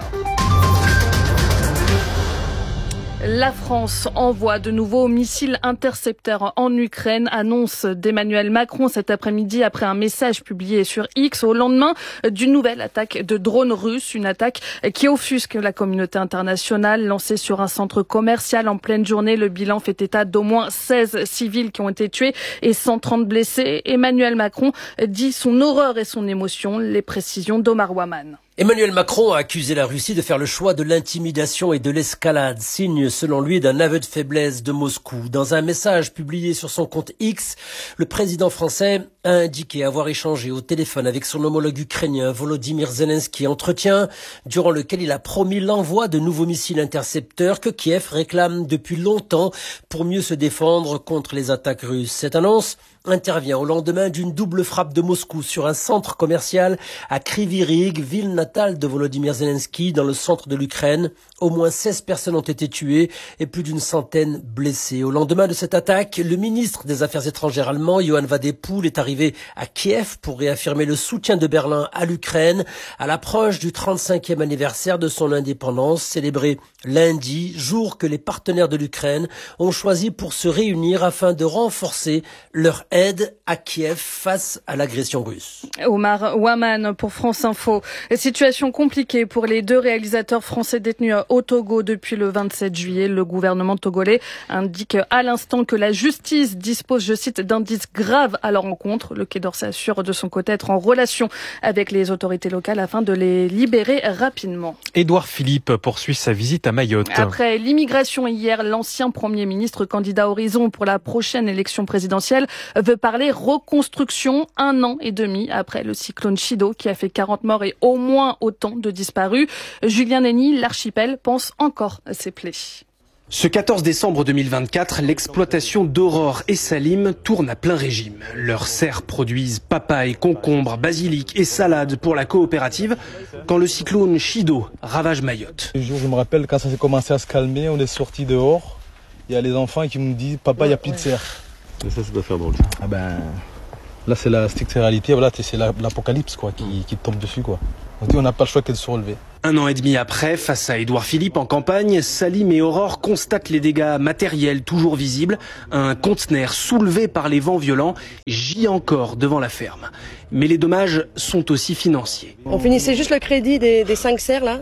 La France envoie de nouveaux missiles intercepteurs en Ukraine, annonce d'Emmanuel Macron cet après-midi après un message publié sur X au lendemain d'une nouvelle attaque de drones russes, une attaque qui offusque la communauté internationale, lancée sur un centre commercial en pleine journée. Le bilan fait état d'au moins seize civils qui ont été tués et cent trente blessés. Emmanuel Macron dit son horreur et son émotion, les précisions d'Omar Waman.
Emmanuel Macron a accusé la Russie de faire le choix de l'intimidation et de l'escalade, signe selon lui d'un aveu de faiblesse de Moscou. Dans un message publié sur son compte X, le président français a indiqué avoir échangé au téléphone avec son homologue ukrainien Volodymyr Zelensky, entretien durant lequel il a promis l'envoi de nouveaux missiles intercepteurs que Kiev réclame depuis longtemps pour mieux se défendre contre les attaques russes. Cette annonce intervient au lendemain d'une double frappe de Moscou sur un centre commercial à Kryvyi Rih, ville natale de Volodymyr Zelensky, dans le centre de l'Ukraine. Au moins seize personnes ont été tuées et plus d'une centaine blessées. Au lendemain de cette attaque, le ministre des Affaires étrangères allemand, Johann Wadepool, est arrivé à Kiev pour réaffirmer le soutien de Berlin à l'Ukraine à l'approche du trente-cinquième anniversaire de son indépendance, célébré lundi, jour que les partenaires de l'Ukraine ont choisi pour se réunir afin de renforcer leur aide à Kiev face à l'agression russe.
Omar Waman pour France Info. Situation compliquée pour les deux réalisateurs français détenus au Togo depuis le vingt-sept juillet. Le gouvernement togolais indique à l'instant que la justice dispose, je cite, d'indices graves à leur encontre. Le Quai d'Orsay assure de son côté être en relation avec les autorités locales afin de les libérer rapidement.
Édouard Philippe poursuit sa visite à Mayotte.
Après l'immigration hier, l'ancien Premier ministre candidat Horizon pour la prochaine élection présidentielle veut parler reconstruction un an et demi après le cyclone Chido qui a fait quarante morts et au moins autant de disparus. Julien Nenny, l'archipel, pense encore à ses plaies.
Ce quatorze décembre deux mille vingt-quatre, l'exploitation d'Aurore et Salim tourne à plein régime. Leurs serres produisent papaye, concombres, basilic et salade pour la coopérative quand le cyclone Chido ravage Mayotte.
Le jour, je me rappelle, quand ça s'est commencé à se calmer, on est sorti dehors. Il y a les enfants qui me disent « Papa, il n'y a plus de serre ».
Et ça, ça doit faire drôle.
Ah ben, là, c'est la stricte réalité. Voilà, c'est l'apocalypse quoi, qui, qui tombe dessus. Quoi. On dit on n'a pas le choix que de se relever.
Un an et demi après, face à Édouard Philippe en campagne, Salim et Aurore constatent les dégâts matériels toujours visibles. Un conteneur soulevé par les vents violents gît encore devant la ferme. Mais les dommages sont aussi financiers.
On finissait juste le crédit des, des cinq serres là,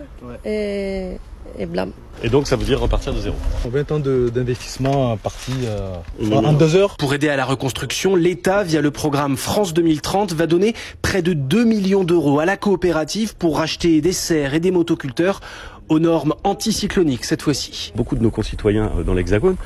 et, et blâme.
Et donc ça veut dire repartir de zéro.
vingt ans d'investissement parti euh, en deux heures.
Pour aider à la reconstruction, l'État, via le programme France deux mille trente, va donner près de deux millions d'euros à la coopérative pour racheter des serres et des motoculteurs aux normes anticycloniques cette fois-ci.
Beaucoup de nos concitoyens dans l'Hexagone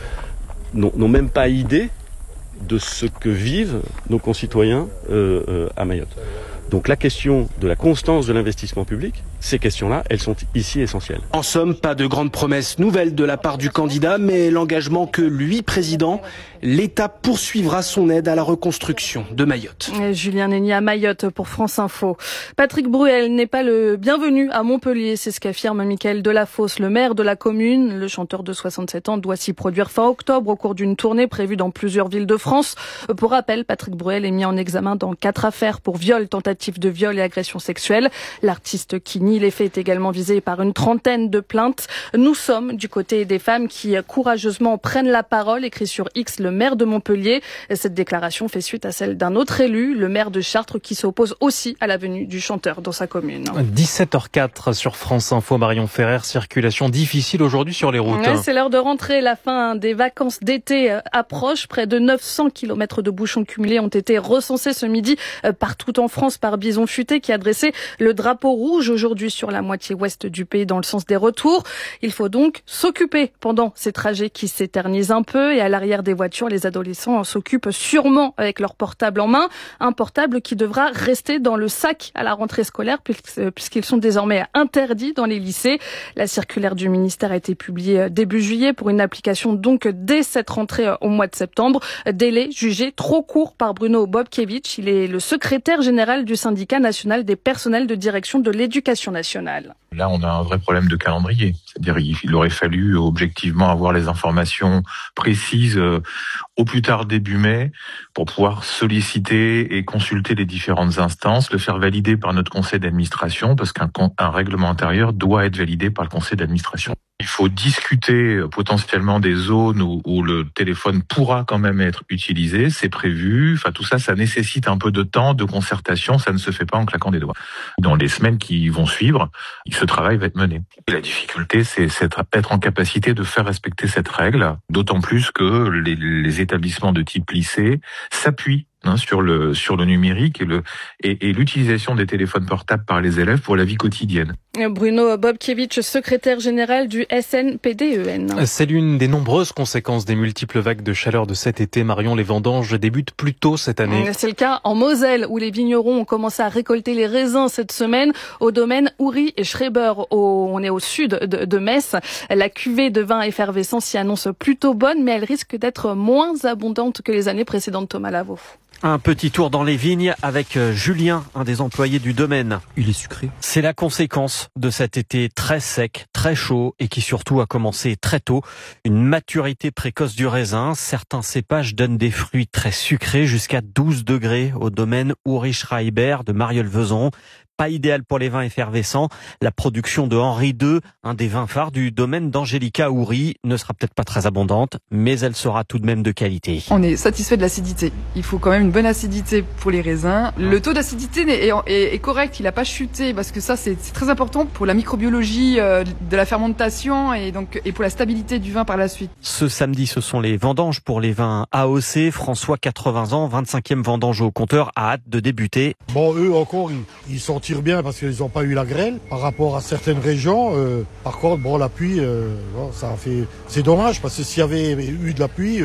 n'ont même pas idée de ce que vivent nos concitoyens euh, euh, à Mayotte. Donc la question de la constance de l'investissement public, ces questions-là, elles sont ici essentielles.
En somme, pas de grandes promesses nouvelles de la part du candidat, mais l'engagement que lui, président, l'État poursuivra son aide à la reconstruction de Mayotte.
Et Julien Néni à Mayotte pour France Info. Patrick Bruel n'est pas le bienvenu à Montpellier, c'est ce qu'affirme Mickaël Delafosse, le maire de la commune. Le chanteur de soixante-sept ans doit s'y produire fin octobre au cours d'une tournée prévue dans plusieurs villes de France. Pour rappel, Patrick Bruel est mis en examen dans quatre affaires pour viol, tentative de viol et agression sexuelle. L'artiste qui nie les faits est également visé par une trentaine de plaintes. Nous sommes du côté des femmes qui courageusement prennent la parole, écrit sur X le maire de Montpellier. Cette déclaration fait suite à celle d'un autre élu, le maire de Chartres, qui s'oppose aussi à la venue du chanteur dans sa commune.
dix-sept heures quatre sur France Info, Marion Ferrer, circulation difficile aujourd'hui sur les routes.
Ouais, c'est l'heure de rentrer, la fin des vacances d'été approche. Près de neuf cents kilomètres de bouchons cumulés ont été recensés ce midi partout en France par Bison Futé qui a dressé le drapeau rouge aujourd'hui sur la moitié ouest du pays dans le sens des retours. Il faut donc s'occuper pendant ces trajets qui s'éternisent un peu et à l'arrière des voitures, les adolescents s'occupent sûrement avec leur portable en main. Un portable qui devra rester dans le sac à la rentrée scolaire puisqu'ils sont désormais interdits dans les lycées. La circulaire du ministère a été publiée début juillet pour une application donc dès cette rentrée au mois de septembre. Délai jugé trop court par Bruno Bobkiewicz. Il est le secrétaire général du syndicat national des personnels de direction de l'éducation nationale.
Là, on a un vrai problème de calendrier. C'est-à-dire il aurait fallu objectivement avoir les informations précises euh, au plus tard début mai pour pouvoir solliciter et consulter les différentes instances, le faire valider par notre conseil d'administration parce qu'un un règlement intérieur doit être validé par le conseil d'administration. Il faut discuter potentiellement des zones où, où le téléphone pourra quand même être utilisé, c'est prévu. Enfin, tout ça, ça nécessite un peu de temps, de concertation, ça ne se fait pas en claquant des doigts. Dans les semaines qui vont suivre, ce travail va être mené. Et la difficulté, c'est être en capacité de faire respecter cette règle, d'autant plus que les, les établissements de type lycée s'appuient Hein, sur le sur le numérique et le et, et l'utilisation des téléphones portables par les élèves pour la vie quotidienne.
Bruno Bobkiewicz, secrétaire général du S N P D E N.
C'est l'une des nombreuses conséquences des multiples vagues de chaleur de cet été. Marion, les vendanges débutent plus tôt cette année.
C'est le cas en Moselle où les vignerons ont commencé à récolter les raisins cette semaine au domaine Houry et Schreiber. Au, on est au sud de, de Metz. La cuvée de vin effervescent s'y annonce plutôt bonne, mais elle risque d'être moins abondante que les années précédentes. Thomas Lavaux.
Un petit tour dans les vignes avec Julien, un des employés du domaine.
Il est sucré.
C'est la conséquence de cet été très sec, très chaud et qui surtout a commencé très tôt. Une maturité précoce du raisin. Certains cépages donnent des fruits très sucrés jusqu'à douze degrés au domaine Houry Schreiber de Marieulles-Vezon. Pas idéal pour les vins effervescents. La production de Henri deux, un des vins phares du domaine d'Angélica Houry, ne sera peut-être pas très abondante, mais elle sera tout de même de qualité.
On est satisfait de l'acidité. Il faut quand même une bonne acidité pour les raisins. Le taux d'acidité est, est, est correct, il n'a pas chuté, parce que ça c'est très important pour la microbiologie de la fermentation et, donc, et pour la stabilité du vin par la suite.
Ce samedi, ce sont les vendanges pour les vins A O C. François, quatre-vingts ans, vingt-cinquième vendange au compteur, a hâte de débuter.
Bon, eux encore, ils, ils sont bien parce qu'ils n'ont pas eu la grêle par rapport à certaines régions. Euh, par contre, bon, la pluie, euh, bon, ça a fait, c'est dommage parce que s'il y avait eu de la pluie, euh,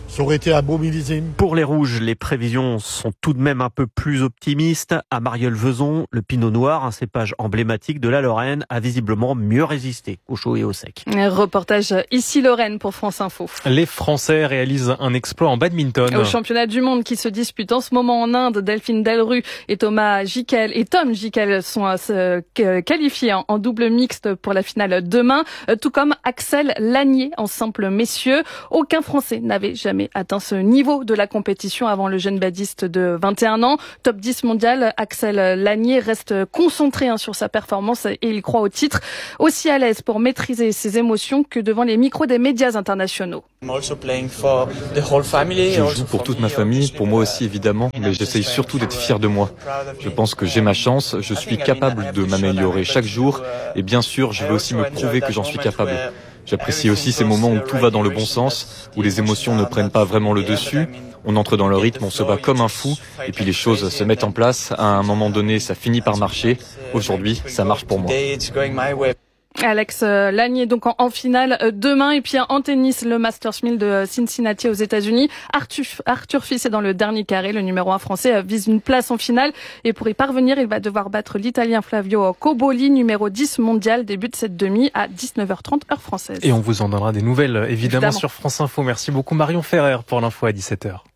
ça aurait été un beau millésime.
Pour les rouges, les prévisions sont tout de même un peu plus optimistes. À Marieulles-Vezon, le pinot noir, un cépage emblématique de la Lorraine, a visiblement mieux résisté au chaud et au sec.
Reportage ici Lorraine pour France Info.
Les Français réalisent un exploit en badminton.
Au championnat du monde qui se dispute en ce moment en Inde, Delphine Delru et Thomas Gikel et Tom Gikel sont euh, qualifiés en, en double mixte pour la finale demain, tout comme Axel Lanier en simple messieurs. Aucun Français n'avait jamais atteint ce niveau de la compétition avant le jeune badiste de vingt et un ans. Top dix mondial, Axel Lanier reste concentré hein, sur sa performance et il croit au titre, aussi à l'aise pour maîtriser ses émotions que devant les micros des médias internationaux.
Je joue pour toute ma famille, pour moi aussi évidemment, mais j'essaye surtout d'être fier de moi. Je pense que j'ai ma chance, je suis capable de m'améliorer chaque jour et bien sûr je veux aussi me prouver que j'en suis capable. J'apprécie aussi ces moments où tout va dans le bon sens, où les émotions ne prennent pas vraiment le dessus. On entre dans le rythme, on se bat comme un fou, et puis les choses se mettent en place. À un moment donné, ça finit par marcher. Aujourd'hui, ça marche pour moi.
Alex Lanier donc en, en finale demain, et puis en tennis, le Masters mille de Cincinnati aux États-Unis. Arthur, Arthur Fils est dans le dernier carré. Le numéro un français vise une place en finale et pour y parvenir, il va devoir battre l'Italien Flavio Cobolli, numéro dix mondial. Débute cette demi à dix-neuf heures trente heure française.
Et on vous en donnera des nouvelles évidemment, évidemment. sur France Info. Merci beaucoup Marion Ferrer pour l'info à dix-sept heures.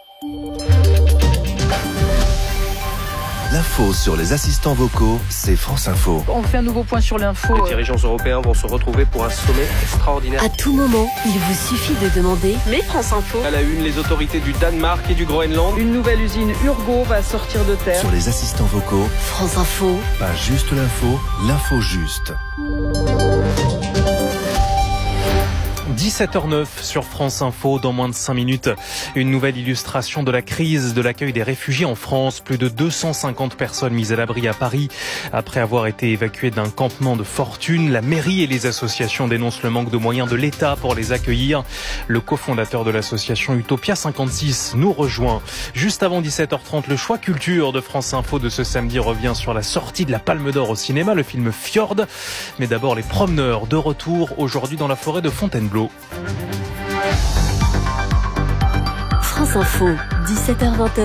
L'info sur les assistants vocaux, c'est France Info.
On fait un nouveau point sur l'info.
Les dirigeants européens vont se retrouver pour un sommet extraordinaire.
À tout moment, il vous suffit de demander « Mais France Info ».
À la une, les autorités du Danemark et du Groenland.
Une nouvelle usine Urgo va sortir de terre.
Sur les assistants vocaux,
France Info.
Pas juste l'info, l'info juste.
dix-sept heures neuf sur France Info. Dans moins de cinq minutes, une nouvelle illustration de la crise de l'accueil des réfugiés en France. Plus de deux cent cinquante personnes mises à l'abri à Paris après avoir été évacuées d'un campement de fortune. La mairie et les associations dénoncent le manque de moyens de l'État pour les accueillir. Le cofondateur de l'association Utopia cinquante-six nous rejoint. Juste avant dix-sept heures trente, le choix culture de France Info de ce samedi revient sur la sortie de la Palme d'Or au cinéma, le film Fjord. Mais d'abord, les promeneurs de retour aujourd'hui dans la forêt de Fontainebleau.
France Info, dix-sept heures vingt.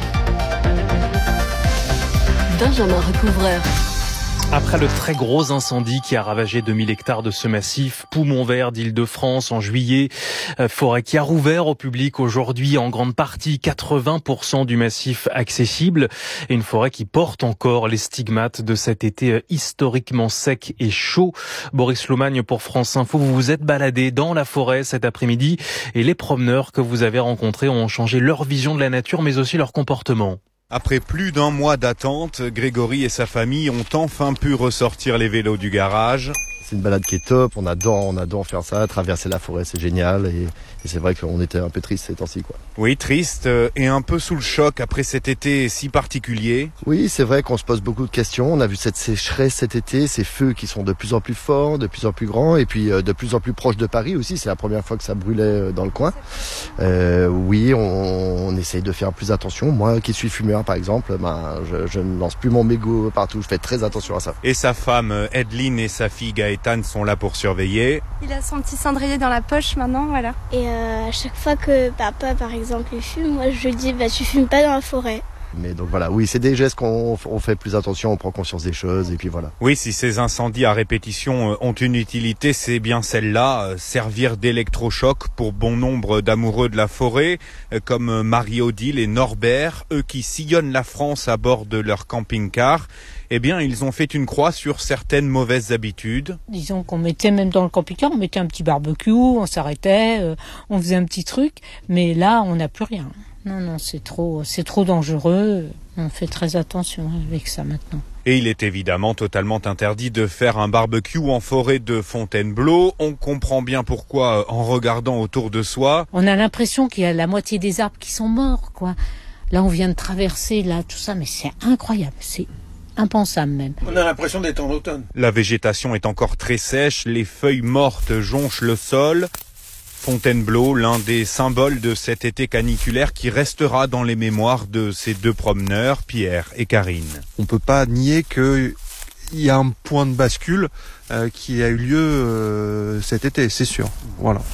Benjamin Recouvreur.
Après le très gros incendie qui a ravagé deux mille hectares de ce massif, poumon vert d'Île-de-France en juillet, forêt qui a rouvert au public aujourd'hui, en grande partie quatre-vingts pour cent du massif accessible, et une forêt qui porte encore les stigmates de cet été historiquement sec et chaud. Boris Lomagne pour France Info, vous vous êtes baladé dans la forêt cet après-midi et les promeneurs que vous avez rencontrés ont changé leur vision de la nature mais aussi leur comportement.
Après plus d'un mois d'attente, Grégory et sa famille ont enfin pu ressortir les vélos du garage.
C'est une balade qui est top, on adore, on adore faire ça, traverser la forêt, c'est génial. Et, et c'est vrai qu'on était un peu triste ces temps-ci, quoi.
Oui, triste et un peu sous le choc après cet été si particulier.
Oui, c'est vrai qu'on se pose beaucoup de questions. On a vu cette sécheresse cet été, ces feux qui sont de plus en plus forts, de plus en plus grands, et puis de plus en plus proches de Paris aussi. C'est la première fois que ça brûlait dans le coin. Euh, oui, on, on essaye de faire plus attention. Moi, qui suis fumeur, par exemple, ben, je, je ne lance plus mon mégot partout. Je fais très attention à ça.
Et sa femme, Edline, et sa fille Gaëtane sont là pour surveiller.
Il a son petit cendrier dans la poche maintenant, voilà.
Et euh, à chaque fois que papa, par exemple, il fume, moi je lui dis bah tu fumes pas dans la forêt.
Mais donc voilà, oui, c'est des gestes qu'on on fait plus attention, on prend conscience des choses et puis voilà.
Oui, si ces incendies à répétition ont une utilité, c'est bien celle-là, servir d'électrochoc pour bon nombre d'amoureux de la forêt, comme Marie-Odile et Norbert, eux qui sillonnent la France à bord de leur camping-car. Eh bien, ils ont fait une croix sur certaines mauvaises habitudes.
Disons qu'on mettait même dans le camping-car, on mettait un petit barbecue, on s'arrêtait, euh, on faisait un petit truc, mais là, on n'a plus rien. Non, non, c'est trop, c'est trop dangereux. On fait très attention avec ça maintenant.
Et il est évidemment totalement interdit de faire un barbecue en forêt de Fontainebleau. On comprend bien pourquoi en regardant autour de soi.
On a l'impression qu'il y a la moitié des arbres qui sont morts, quoi. Là, on vient de traverser, là, tout ça, mais c'est incroyable, c'est impensable même.
On a l'impression d'être en automne. La végétation est encore très sèche, les feuilles mortes jonchent le sol. Fontainebleau, l'un des symboles de cet été caniculaire qui restera dans les mémoires de ces deux promeneurs, Pierre et Karine.
On ne peut pas nier qu'il y a un point de bascule euh, qui a eu lieu euh, cet été, c'est sûr. Voilà.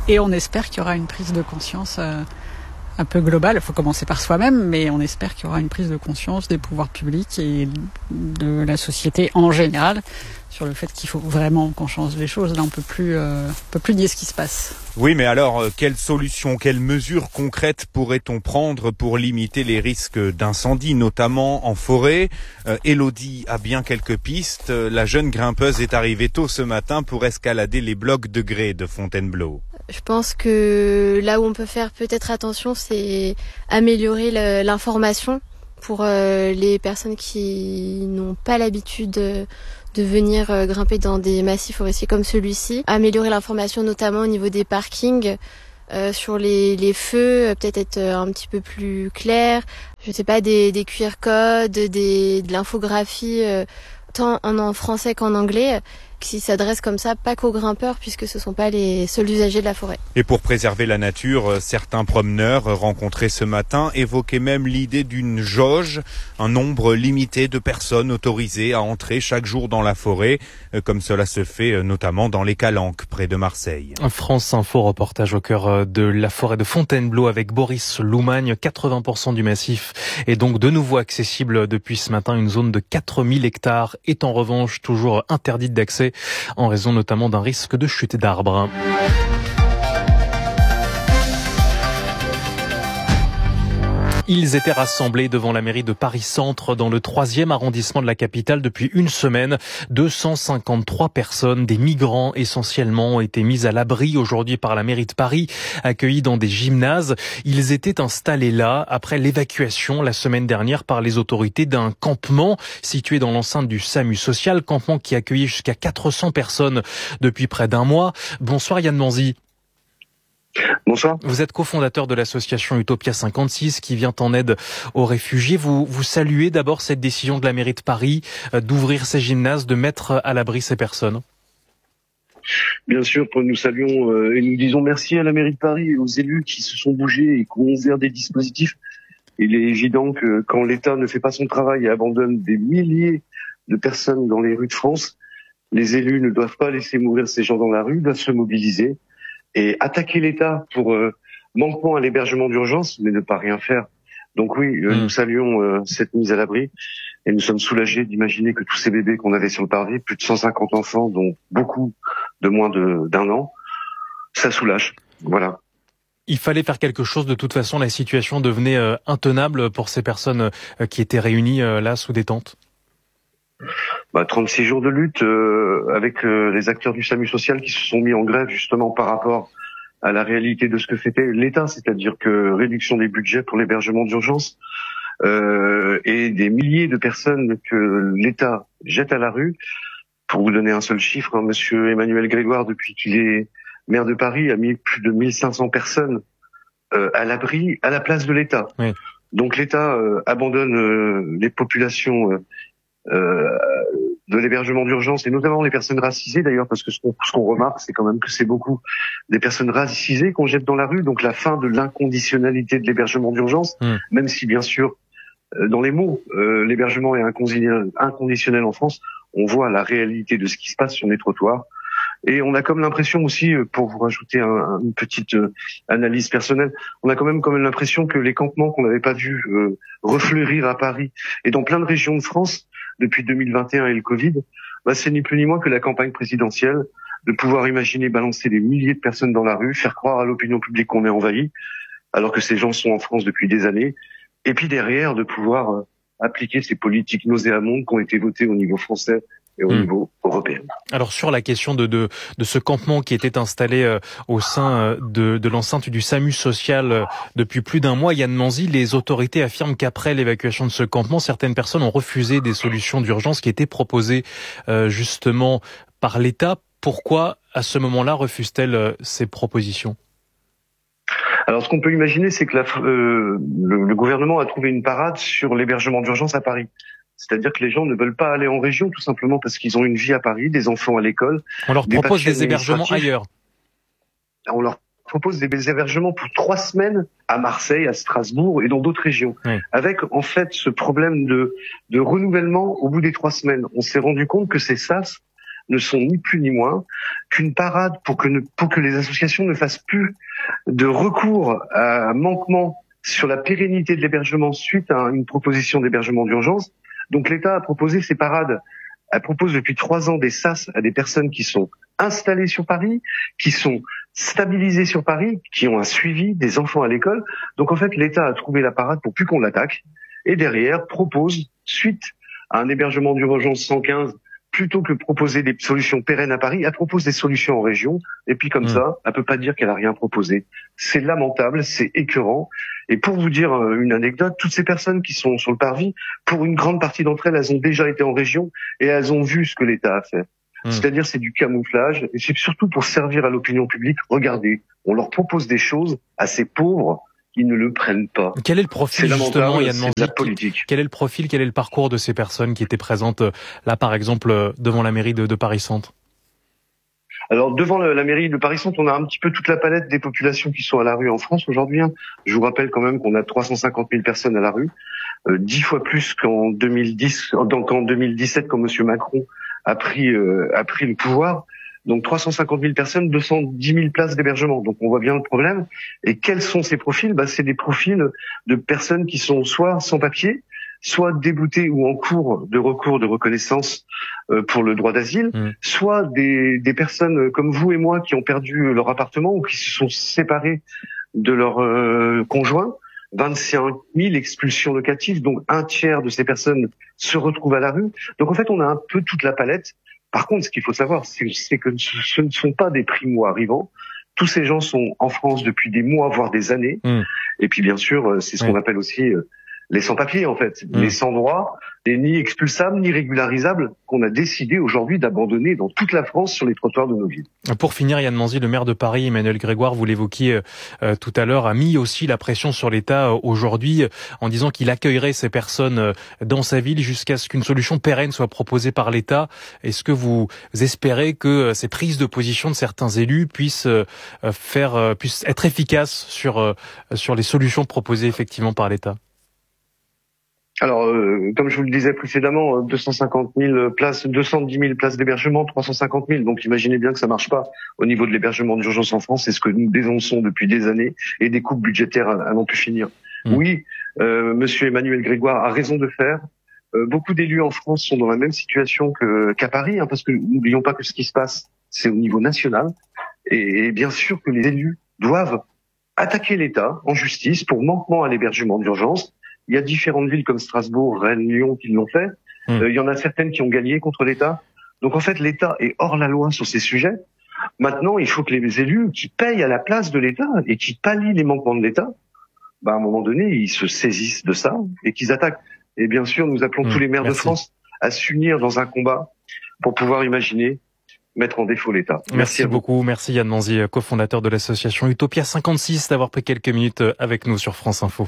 Et on espère qu'il y aura une prise de conscience euh, un peu globale. Il faut commencer par soi-même, mais on espère qu'il y aura une prise de conscience des pouvoirs publics et de la société en général sur le fait qu'il faut vraiment qu'on change les choses. Là, on peut plus, euh, on peut plus nier ce qui se passe.
Oui, mais alors, euh, quelles solutions, quelles mesures concrètes pourrait-on prendre pour limiter les risques d'incendie, notamment en forêt ? euh, Élodie a bien quelques pistes. La jeune grimpeuse est arrivée tôt ce matin pour escalader les blocs de grès de Fontainebleau.
Je pense que là où on peut faire peut-être attention, c'est améliorer le, l'information pour euh, les personnes qui n'ont pas l'habitude de, de venir euh, grimper dans des massifs forestiers comme celui-ci. Améliorer l'information notamment au niveau des parkings, euh, sur les, les feux, euh, peut-être être un petit peu plus clair. Je sais pas, des, des Q R codes, des, de l'infographie, euh, tant en, en français qu'en anglais, qui s'adresse comme ça, pas qu'aux grimpeurs, puisque ce ne sont pas les seuls usagers de la forêt.
Et pour préserver la nature, certains promeneurs rencontrés ce matin évoquaient même l'idée d'une jauge, un nombre limité de personnes autorisées à entrer chaque jour dans la forêt, comme cela se fait notamment dans les Calanques, près de Marseille.
France Info, reportage au cœur de la forêt de Fontainebleau avec Boris Loumagne. quatre-vingts pour cent du massif est donc de nouveau accessible depuis ce matin. Une zone de quatre mille hectares est en revanche toujours interdite d'accès en raison notamment d'un risque de chute d'arbres. Ils étaient rassemblés devant la mairie de Paris-Centre dans le troisième arrondissement de la capitale depuis une semaine. deux cent cinquante-trois personnes, des migrants essentiellement, ont été mis à l'abri aujourd'hui par la mairie de Paris, accueillis dans des gymnases. Ils étaient installés là après l'évacuation la semaine dernière par les autorités d'un campement situé dans l'enceinte du SAMU social, campement qui accueillait jusqu'à quatre cents personnes depuis près d'un mois. Bonsoir Yann Manzi.
Bonsoir.
Vous êtes cofondateur de l'association Utopia cinquante-six qui vient en aide aux réfugiés. Vous, vous saluez d'abord cette décision de la mairie de Paris euh, d'ouvrir ces gymnases, de mettre à l'abri ces personnes.
Bien sûr, nous saluons euh, et nous disons merci à la mairie de Paris et aux élus qui se sont bougés et qui ont ouvert des dispositifs. Il est évident que quand l'État ne fait pas son travail et abandonne des milliers de personnes dans les rues de France, les élus ne doivent pas laisser mourir ces gens dans la rue, doivent se mobiliser et attaquer l'État pour euh, manquement à l'hébergement d'urgence, mais ne pas rien faire. Donc oui, euh, mmh. nous saluons euh, cette mise à l'abri et nous sommes soulagés d'imaginer que tous ces bébés qu'on avait sur le parvis, plus de cent cinquante enfants, dont beaucoup de moins de, d'un an, ça soulage. Voilà.
Il fallait faire quelque chose. De toute façon, la situation devenait euh, intenable pour ces personnes euh, qui étaient réunies euh, là sous des tentes.
Bah, trente-six jours de lutte euh, avec euh, les acteurs du SAMU social qui se sont mis en grève justement par rapport à la réalité de ce que fêtait l'État, c'est-à-dire que réduction des budgets pour l'hébergement d'urgence euh, et des milliers de personnes que l'État jette à la rue. Pour vous donner un seul chiffre, hein, Monsieur Emmanuel Grégoire, depuis qu'il est maire de Paris, a mis plus de mille cinq cents personnes euh, à l'abri à la place de l'État. Oui. Donc l'État euh, abandonne euh, les populations euh, Euh, de l'hébergement d'urgence et notamment les personnes racisées d'ailleurs, parce que ce qu'on, ce qu'on remarque c'est quand même que c'est beaucoup des personnes racisées qu'on jette dans la rue, donc la fin de l'inconditionnalité de l'hébergement d'urgence, mmh. même si bien sûr euh, dans les mots euh, l'hébergement est inconditionnel en France, on voit la réalité de ce qui se passe sur les trottoirs et on a comme l'impression aussi, pour vous rajouter un, une petite euh, analyse personnelle, on a quand même quand même l'impression que les campements qu'on n'avait pas vus euh, refleurir à Paris et dans plein de régions de France depuis deux mille vingt et un et le Covid, bah c'est ni plus ni moins que la campagne présidentielle de pouvoir imaginer balancer des milliers de personnes dans la rue, faire croire à l'opinion publique qu'on est envahi, alors que ces gens sont en France depuis des années, et puis derrière de pouvoir euh, appliquer ces politiques nauséabondes qui ont été votées au niveau français et au mmh. niveau européen.
Alors sur la question de de, de ce campement qui était installé euh, au sein euh, de, de l'enceinte du SAMU social euh, depuis plus d'un mois, Yann Manzi, les autorités affirment qu'après l'évacuation de ce campement, certaines personnes ont refusé des solutions d'urgence qui étaient proposées euh, justement par l'État. Pourquoi à ce moment-là refusent-elles euh, ces propositions ?
Alors ce qu'on peut imaginer, c'est que la, euh, le, le gouvernement a trouvé une parade sur l'hébergement d'urgence à Paris. C'est-à-dire que les gens ne veulent pas aller en région tout simplement parce qu'ils ont une vie à Paris, des enfants à l'école.
On leur des propose des hébergements ailleurs.
On leur propose des hébergements pour trois semaines à Marseille, à Strasbourg et dans d'autres régions. Oui. Avec en fait ce problème de, de renouvellement au bout des trois semaines. On s'est rendu compte que ces sas ne sont ni plus ni moins qu'une parade pour que, ne, pour que les associations ne fassent plus de recours à un manquement sur la pérennité de l'hébergement suite à une proposition d'hébergement d'urgence. Donc l'État a proposé ces parades. Elle propose depuis trois ans des sas à des personnes qui sont installées sur Paris, qui sont stabilisées sur Paris, qui ont un suivi des enfants à l'école. Donc en fait, l'État a trouvé la parade pour plus qu'on l'attaque. Et derrière, propose, suite à un hébergement d'urgence cent quinze, plutôt que proposer des solutions pérennes à Paris, elle propose des solutions en région. Et puis comme mmh. ça, elle peut pas dire qu'elle a rien proposé. C'est lamentable, c'est écœurant. Et pour vous dire une anecdote, toutes ces personnes qui sont sur le parvis, pour une grande partie d'entre elles, elles ont déjà été en région et elles ont vu ce que l'État a fait. Mmh. C'est-à-dire, c'est du camouflage et c'est surtout pour servir à l'opinion publique. Regardez, on leur propose des choses à ces pauvres, ils ne le prennent pas.
Quel est le profil, justement, Yann Manzy,
la politique.
Quel est le profil, quel est le parcours de ces personnes qui étaient présentes là, par exemple, devant la mairie de, de Paris-Centre?
Alors, devant la, la mairie de Paris-Centre, on a un petit peu toute la palette des populations qui sont à la rue en France aujourd'hui. Hein. Je vous rappelle quand même qu'on a trois cent cinquante mille personnes à la rue, euh, dix fois plus qu'en deux mille dix, donc en deux mille dix-sept, quand Monsieur Macron a pris, euh, a pris le pouvoir. Donc trois cent cinquante mille personnes, deux cent dix mille places d'hébergement. Donc on voit bien le problème. Et quels sont ces profils? Bah, c'est des profils de personnes qui sont soit sans papier, soit déboutées ou en cours de recours de reconnaissance euh, pour le droit d'asile, mmh. soit des, des personnes comme vous et moi qui ont perdu leur appartement ou qui se sont séparés de leur euh, conjoint. vingt-cinq mille expulsions locatives, donc un tiers de ces personnes se retrouvent à la rue. Donc en fait, on a un peu toute la palette. Par contre, ce qu'il faut savoir, c'est, c'est que ce ne sont pas des primo-arrivants. Tous ces gens sont en France depuis des mois, voire des années. Mmh. Et puis, bien sûr, c'est ce mmh. qu'on appelle aussi les sans-papiers, en fait. Mmh. Les sans-droits, les ni expulsables, ni régularisables, qu'on a décidé aujourd'hui d'abandonner dans toute la France sur les trottoirs de nos villes.
Pour finir, Yann Manzy, le maire de Paris, Emmanuel Grégoire, vous l'évoquiez euh, tout à l'heure, a mis aussi la pression sur l'État euh, aujourd'hui euh, en disant qu'il accueillerait ces personnes euh, dans sa ville jusqu'à ce qu'une solution pérenne soit proposée par l'État. Est-ce que vous espérez que euh, ces prises de position de certains élus puissent euh, faire, euh, puissent être efficaces sur euh, sur les solutions proposées effectivement par l'État?
Alors, euh, comme je vous le disais précédemment, deux cent cinquante mille places, deux cent dix mille places d'hébergement, trois cent cinquante mille. Donc, imaginez bien que ça marche pas au niveau de l'hébergement d'urgence en France. C'est ce que nous dénonçons depuis des années et des coupes budgétaires à, à n'en plus finir. Mmh. Oui, euh, Monsieur Emmanuel Grégoire a raison de faire. Euh, beaucoup d'élus en France sont dans la même situation que, qu'à Paris, hein, parce que n'oublions pas que ce qui se passe, c'est au niveau national. Et, et bien sûr que les élus doivent attaquer l'État en justice pour manquement à l'hébergement d'urgence. Il y a différentes villes comme Strasbourg, Rennes, Lyon qui l'ont fait. Mmh. Euh, il y en a certaines qui ont gagné contre l'État. Donc en fait, l'État est hors la loi sur ces sujets. Maintenant, il faut que les élus qui payent à la place de l'État et qui pallient les manquements de l'État, bah, à un moment donné, ils se saisissent de ça et qu'ils attaquent. Et bien sûr, nous appelons mmh. tous les maires Merci. de France à s'unir dans un combat pour pouvoir imaginer mettre en défaut l'État.
Merci, Merci beaucoup. Merci Yann Manzy, cofondateur de l'association Utopia cinquante-six, d'avoir pris quelques minutes avec nous sur France Info.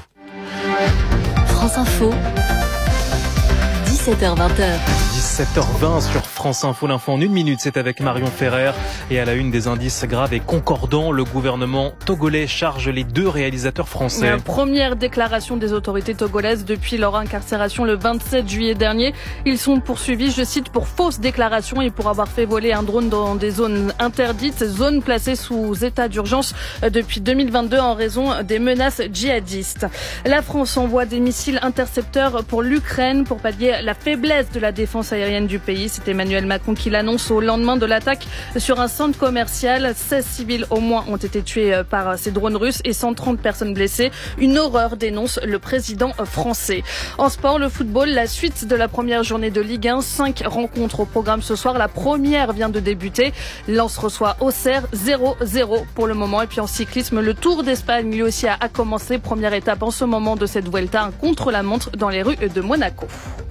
France Info, dix-sept heures vingt.
dix-sept heures vingt sur France Info. L'info en une minute, c'est avec Marion Ferrer. Et à la une, des indices graves et concordants, le gouvernement togolais charge les deux réalisateurs français.
La première déclaration des autorités togolaises depuis leur incarcération le vingt-sept juillet dernier. Ils sont poursuivis, je cite, pour fausses déclarations et pour avoir fait voler un drone dans des zones interdites, zones placées sous état d'urgence depuis deux mille vingt-deux en raison des menaces djihadistes. La France envoie des missiles intercepteurs pour l'Ukraine pour pallier la faiblesse de la défense aérienne du pays. C'est Emmanuel Macron qui l'annonce au lendemain de l'attaque sur un centre commercial. seize civils au moins ont été tués par ces drones russes et cent trente personnes blessées. Une horreur, dénonce le président français. En sport, le football, la suite de la première journée de Ligue un. Cinq rencontres au programme ce soir. La première vient de débuter. Lens reçoit Auxerre, zéro zéro pour le moment. Et puis en cyclisme, le Tour d'Espagne lui aussi a, a commencé. Première étape en ce moment de cette Vuelta, un contre-la-montre dans les rues de Monaco.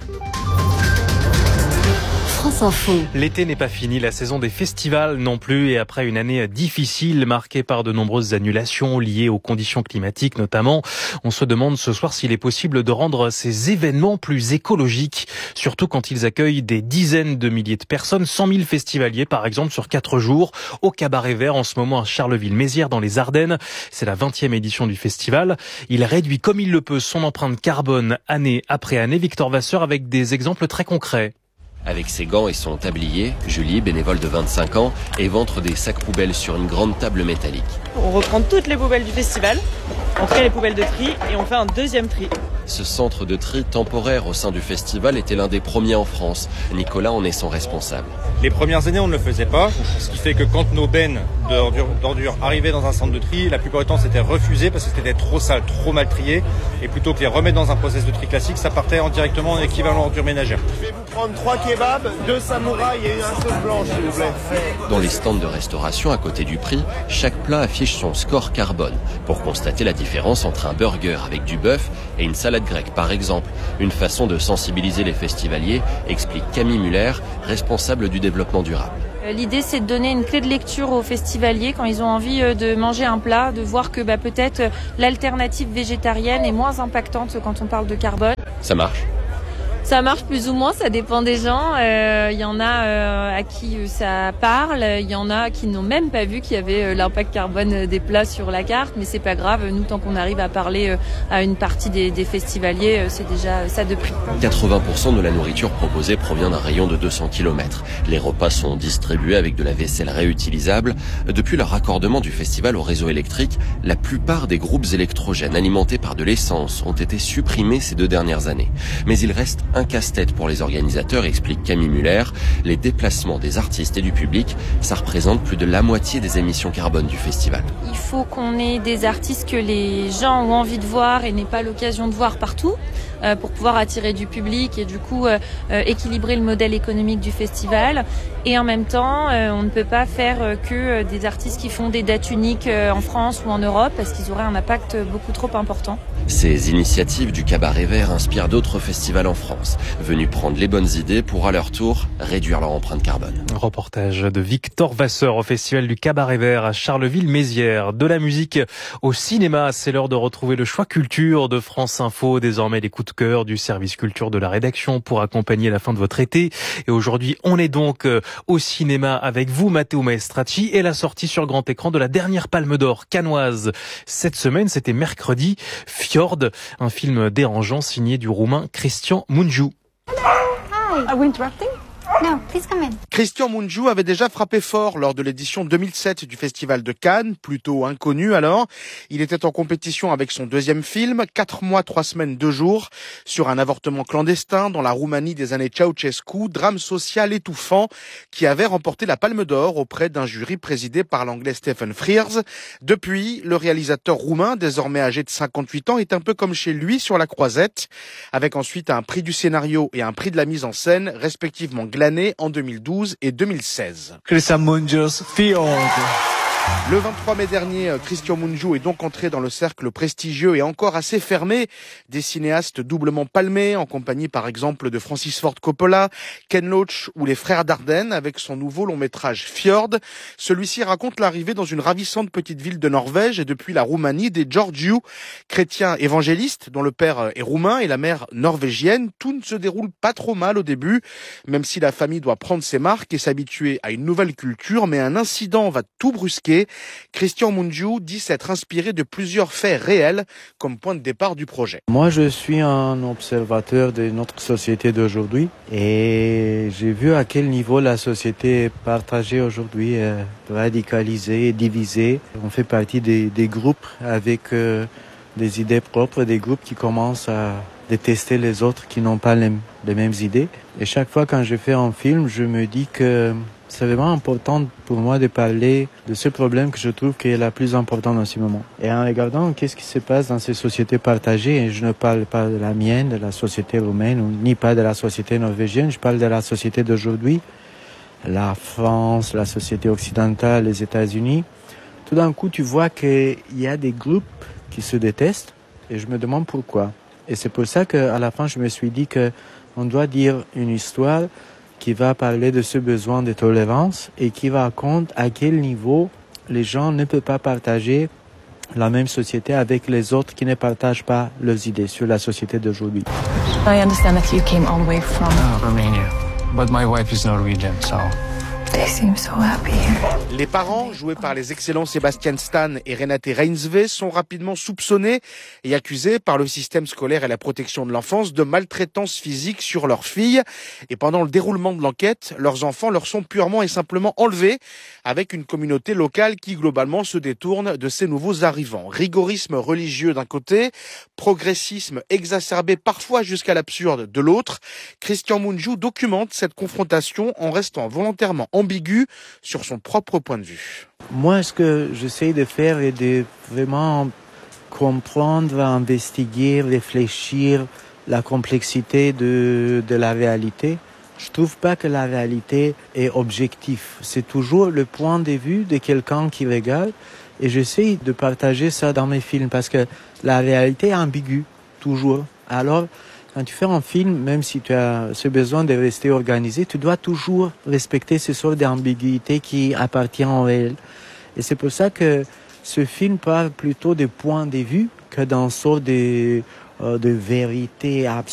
France Info.
L'été n'est pas fini, la saison des festivals non plus, et après une année difficile marquée par de nombreuses annulations liées aux conditions climatiques notamment, on se demande ce soir s'il est possible de rendre ces événements plus écologiques, surtout quand ils accueillent des dizaines de milliers de personnes, cent mille festivaliers par exemple sur quatre jours au Cabaret Vert en ce moment à Charleville-Mézières dans les Ardennes. C'est la vingtième édition du festival. Il réduit comme il le peut son empreinte carbone année après année. Victor Vasseur avec des exemples très concrets.
Avec ses gants et son tablier, Julie, bénévole de vingt-cinq ans, éventre des sacs poubelles sur une grande table métallique.
On reprend toutes les poubelles du festival, on trie les poubelles de tri et on fait un deuxième tri.
Ce centre de tri temporaire au sein du festival était l'un des premiers en France. Nicolas en est son responsable.
Les premières années, on ne le faisait pas, ce qui fait que quand nos bennes d'ordures, d'ordures arrivaient dans un centre de tri, la plupart du temps c'était refusé parce que c'était trop sale, trop mal trié, et plutôt que les remettre dans un process de tri classique, ça partait en directement en équivalent ordures ménagères.
Je vais vous prendre trois kebabs, deux samouraïs et une sauce blanche, s'il vous plaît.
Dans les stands de restauration, à côté du prix, chaque plat affiche son score carbone pour constater la différence entre un burger avec du bœuf et une salade grecque, par exemple. Une façon de sensibiliser les festivaliers, explique Camille Muller, responsable du développement durable.
L'idée, c'est de donner une clé de lecture aux festivaliers quand ils ont envie de manger un plat, de voir que bah, peut-être l'alternative végétarienne est moins impactante quand on parle de carbone.
Ça marche ?
Ça marche plus ou moins, ça dépend des gens. Il euh, y en a euh, à qui ça parle, il y en a qui n'ont même pas vu qu'il y avait euh, l'impact carbone des plats sur la carte, mais c'est pas grave. Nous, tant qu'on arrive à parler euh, à une partie des, des festivaliers, euh, c'est déjà ça de prix.
quatre-vingts pour cent de la nourriture proposée provient d'un rayon de deux cents kilomètres. Les repas sont distribués avec de la vaisselle réutilisable. Depuis le raccordement du festival au réseau électrique, la plupart des groupes électrogènes alimentés par de l'essence ont été supprimés ces deux dernières années. Mais il reste un casse-tête pour les organisateurs, explique Camille Muller. Les déplacements des artistes et du public, ça représente plus de la moitié des émissions carbone du festival.
Il faut qu'on ait des artistes que les gens ont envie de voir et n'aient pas l'occasion de voir partout euh, pour pouvoir attirer du public et du coup euh, euh, équilibrer le modèle économique du festival. Et en même temps, euh, on ne peut pas faire euh, que euh, des artistes qui font des dates uniques euh, en France ou en Europe parce qu'ils auraient un impact beaucoup trop important.
Ces initiatives du Cabaret Vert inspirent d'autres festivals en France, venus prendre les bonnes idées pour à leur tour réduire leur empreinte carbone.
Reportage de Victor Vasseur au Festival du Cabaret Vert à Charleville-Mézières. De la musique au cinéma, c'est l'heure de retrouver le choix culture de France Info. Désormais les coups de cœur du service culture de la rédaction pour accompagner la fin de votre été. Et aujourd'hui, on est donc au cinéma avec vous, Matteo Maestracci, et la sortie sur grand écran de la dernière Palme d'Or cannoise. Cette semaine, c'était mercredi, Fjord, un film dérangeant signé du Roumain Cristian Mungiu.
Hi. Are we interrupting? No, please come in.
Cristian Mungiu avait déjà frappé fort lors de l'édition deux mille sept du Festival de Cannes, plutôt inconnu alors. Il était en compétition avec son deuxième film, Quatre mois, trois semaines, deux jours, sur un avortement clandestin dans la Roumanie des années Ceausescu, drame social étouffant qui avait remporté la Palme d'Or auprès d'un jury présidé par l'anglais Stephen Frears. Depuis, le réalisateur roumain, désormais âgé de cinquante-huit ans, est un peu comme chez lui sur la croisette, avec ensuite un prix du scénario et un prix de la mise en scène, respectivement glané en deux mille douze et deux mille seize.
Cristian Mungiu, Fjord.
Le vingt-trois mai dernier, Cristian Mungiu est donc entré dans le cercle prestigieux et encore assez fermé des cinéastes doublement palmés, en compagnie par exemple de Francis Ford Coppola, Ken Loach ou les frères Dardenne, avec son nouveau long métrage Fjord. Celui-ci raconte l'arrivée dans une ravissante petite ville de Norvège et depuis la Roumanie des Georgiou, chrétiens évangélistes dont le père est roumain et la mère norvégienne. Tout ne se déroule pas trop mal au début, même si la famille doit prendre ses marques et s'habituer à une nouvelle culture, mais un incident va tout brusquer. Cristian Mungiu dit s'être inspiré de plusieurs faits réels comme point de départ du projet.
Moi, je suis un observateur de notre société d'aujourd'hui et j'ai vu à quel niveau la société est partagée aujourd'hui, euh, radicalisée, divisée. On fait partie des, des groupes avec euh, des idées propres, des groupes qui commencent à détester les autres qui n'ont pas les, les mêmes idées. Et chaque fois quand je fais un film, je me dis que c'est vraiment important pour moi de parler de ce problème que je trouve qui est la plus important dans ce moment. Et en regardant qu'est-ce qui se passe dans ces sociétés partagées, et je ne parle pas de la mienne, de la société roumaine, ni pas de la société norvégienne, je parle de la société d'aujourd'hui, la France, la société occidentale, les États-Unis. Tout d'un coup, tu vois qu'il y a des groupes qui se détestent, et je me demande pourquoi. Et c'est pour ça qu'à la fin, je me suis dit qu'on doit dire une histoire qui va parler de ce besoin de tolérance et qui va raconter à quel niveau les gens ne peuvent pas partager la même société avec les autres qui ne partagent pas leurs idées sur la société d'aujourd'hui.
I understand that you came all the way from
uh, Romania, but my wife is Norwegian, so
Les parents, joués par les excellents Sébastien Stan et Renate Reinsve, sont rapidement soupçonnés et accusés par le système scolaire et la protection de l'enfance de maltraitance physique sur leur fille. Et pendant le déroulement de l'enquête, leurs enfants leur sont purement et simplement enlevés, avec une communauté locale qui globalement se détourne de ces nouveaux arrivants. Rigorisme religieux d'un côté, progressisme exacerbé parfois jusqu'à l'absurde de l'autre. Christian Mungiu documente cette confrontation en restant volontairement ambigu sur son propre point de vue.
Moi, ce que j'essaie de faire est de vraiment comprendre, investiguer, réfléchir la complexité de, de la réalité. Je trouve pas que la réalité est objective. C'est toujours le point de vue de quelqu'un qui regarde et j'essaie de partager ça dans mes films parce que la réalité est ambiguë, toujours. Alors, quand tu fais un film, même si tu as ce besoin de rester organisé, tu dois toujours respecter ces sortes d'ambiguïté qui appartiennent au réel. Et c'est pour ça que ce film parle plutôt des points de vue que d'une sorte de, euh, de vérité absolue.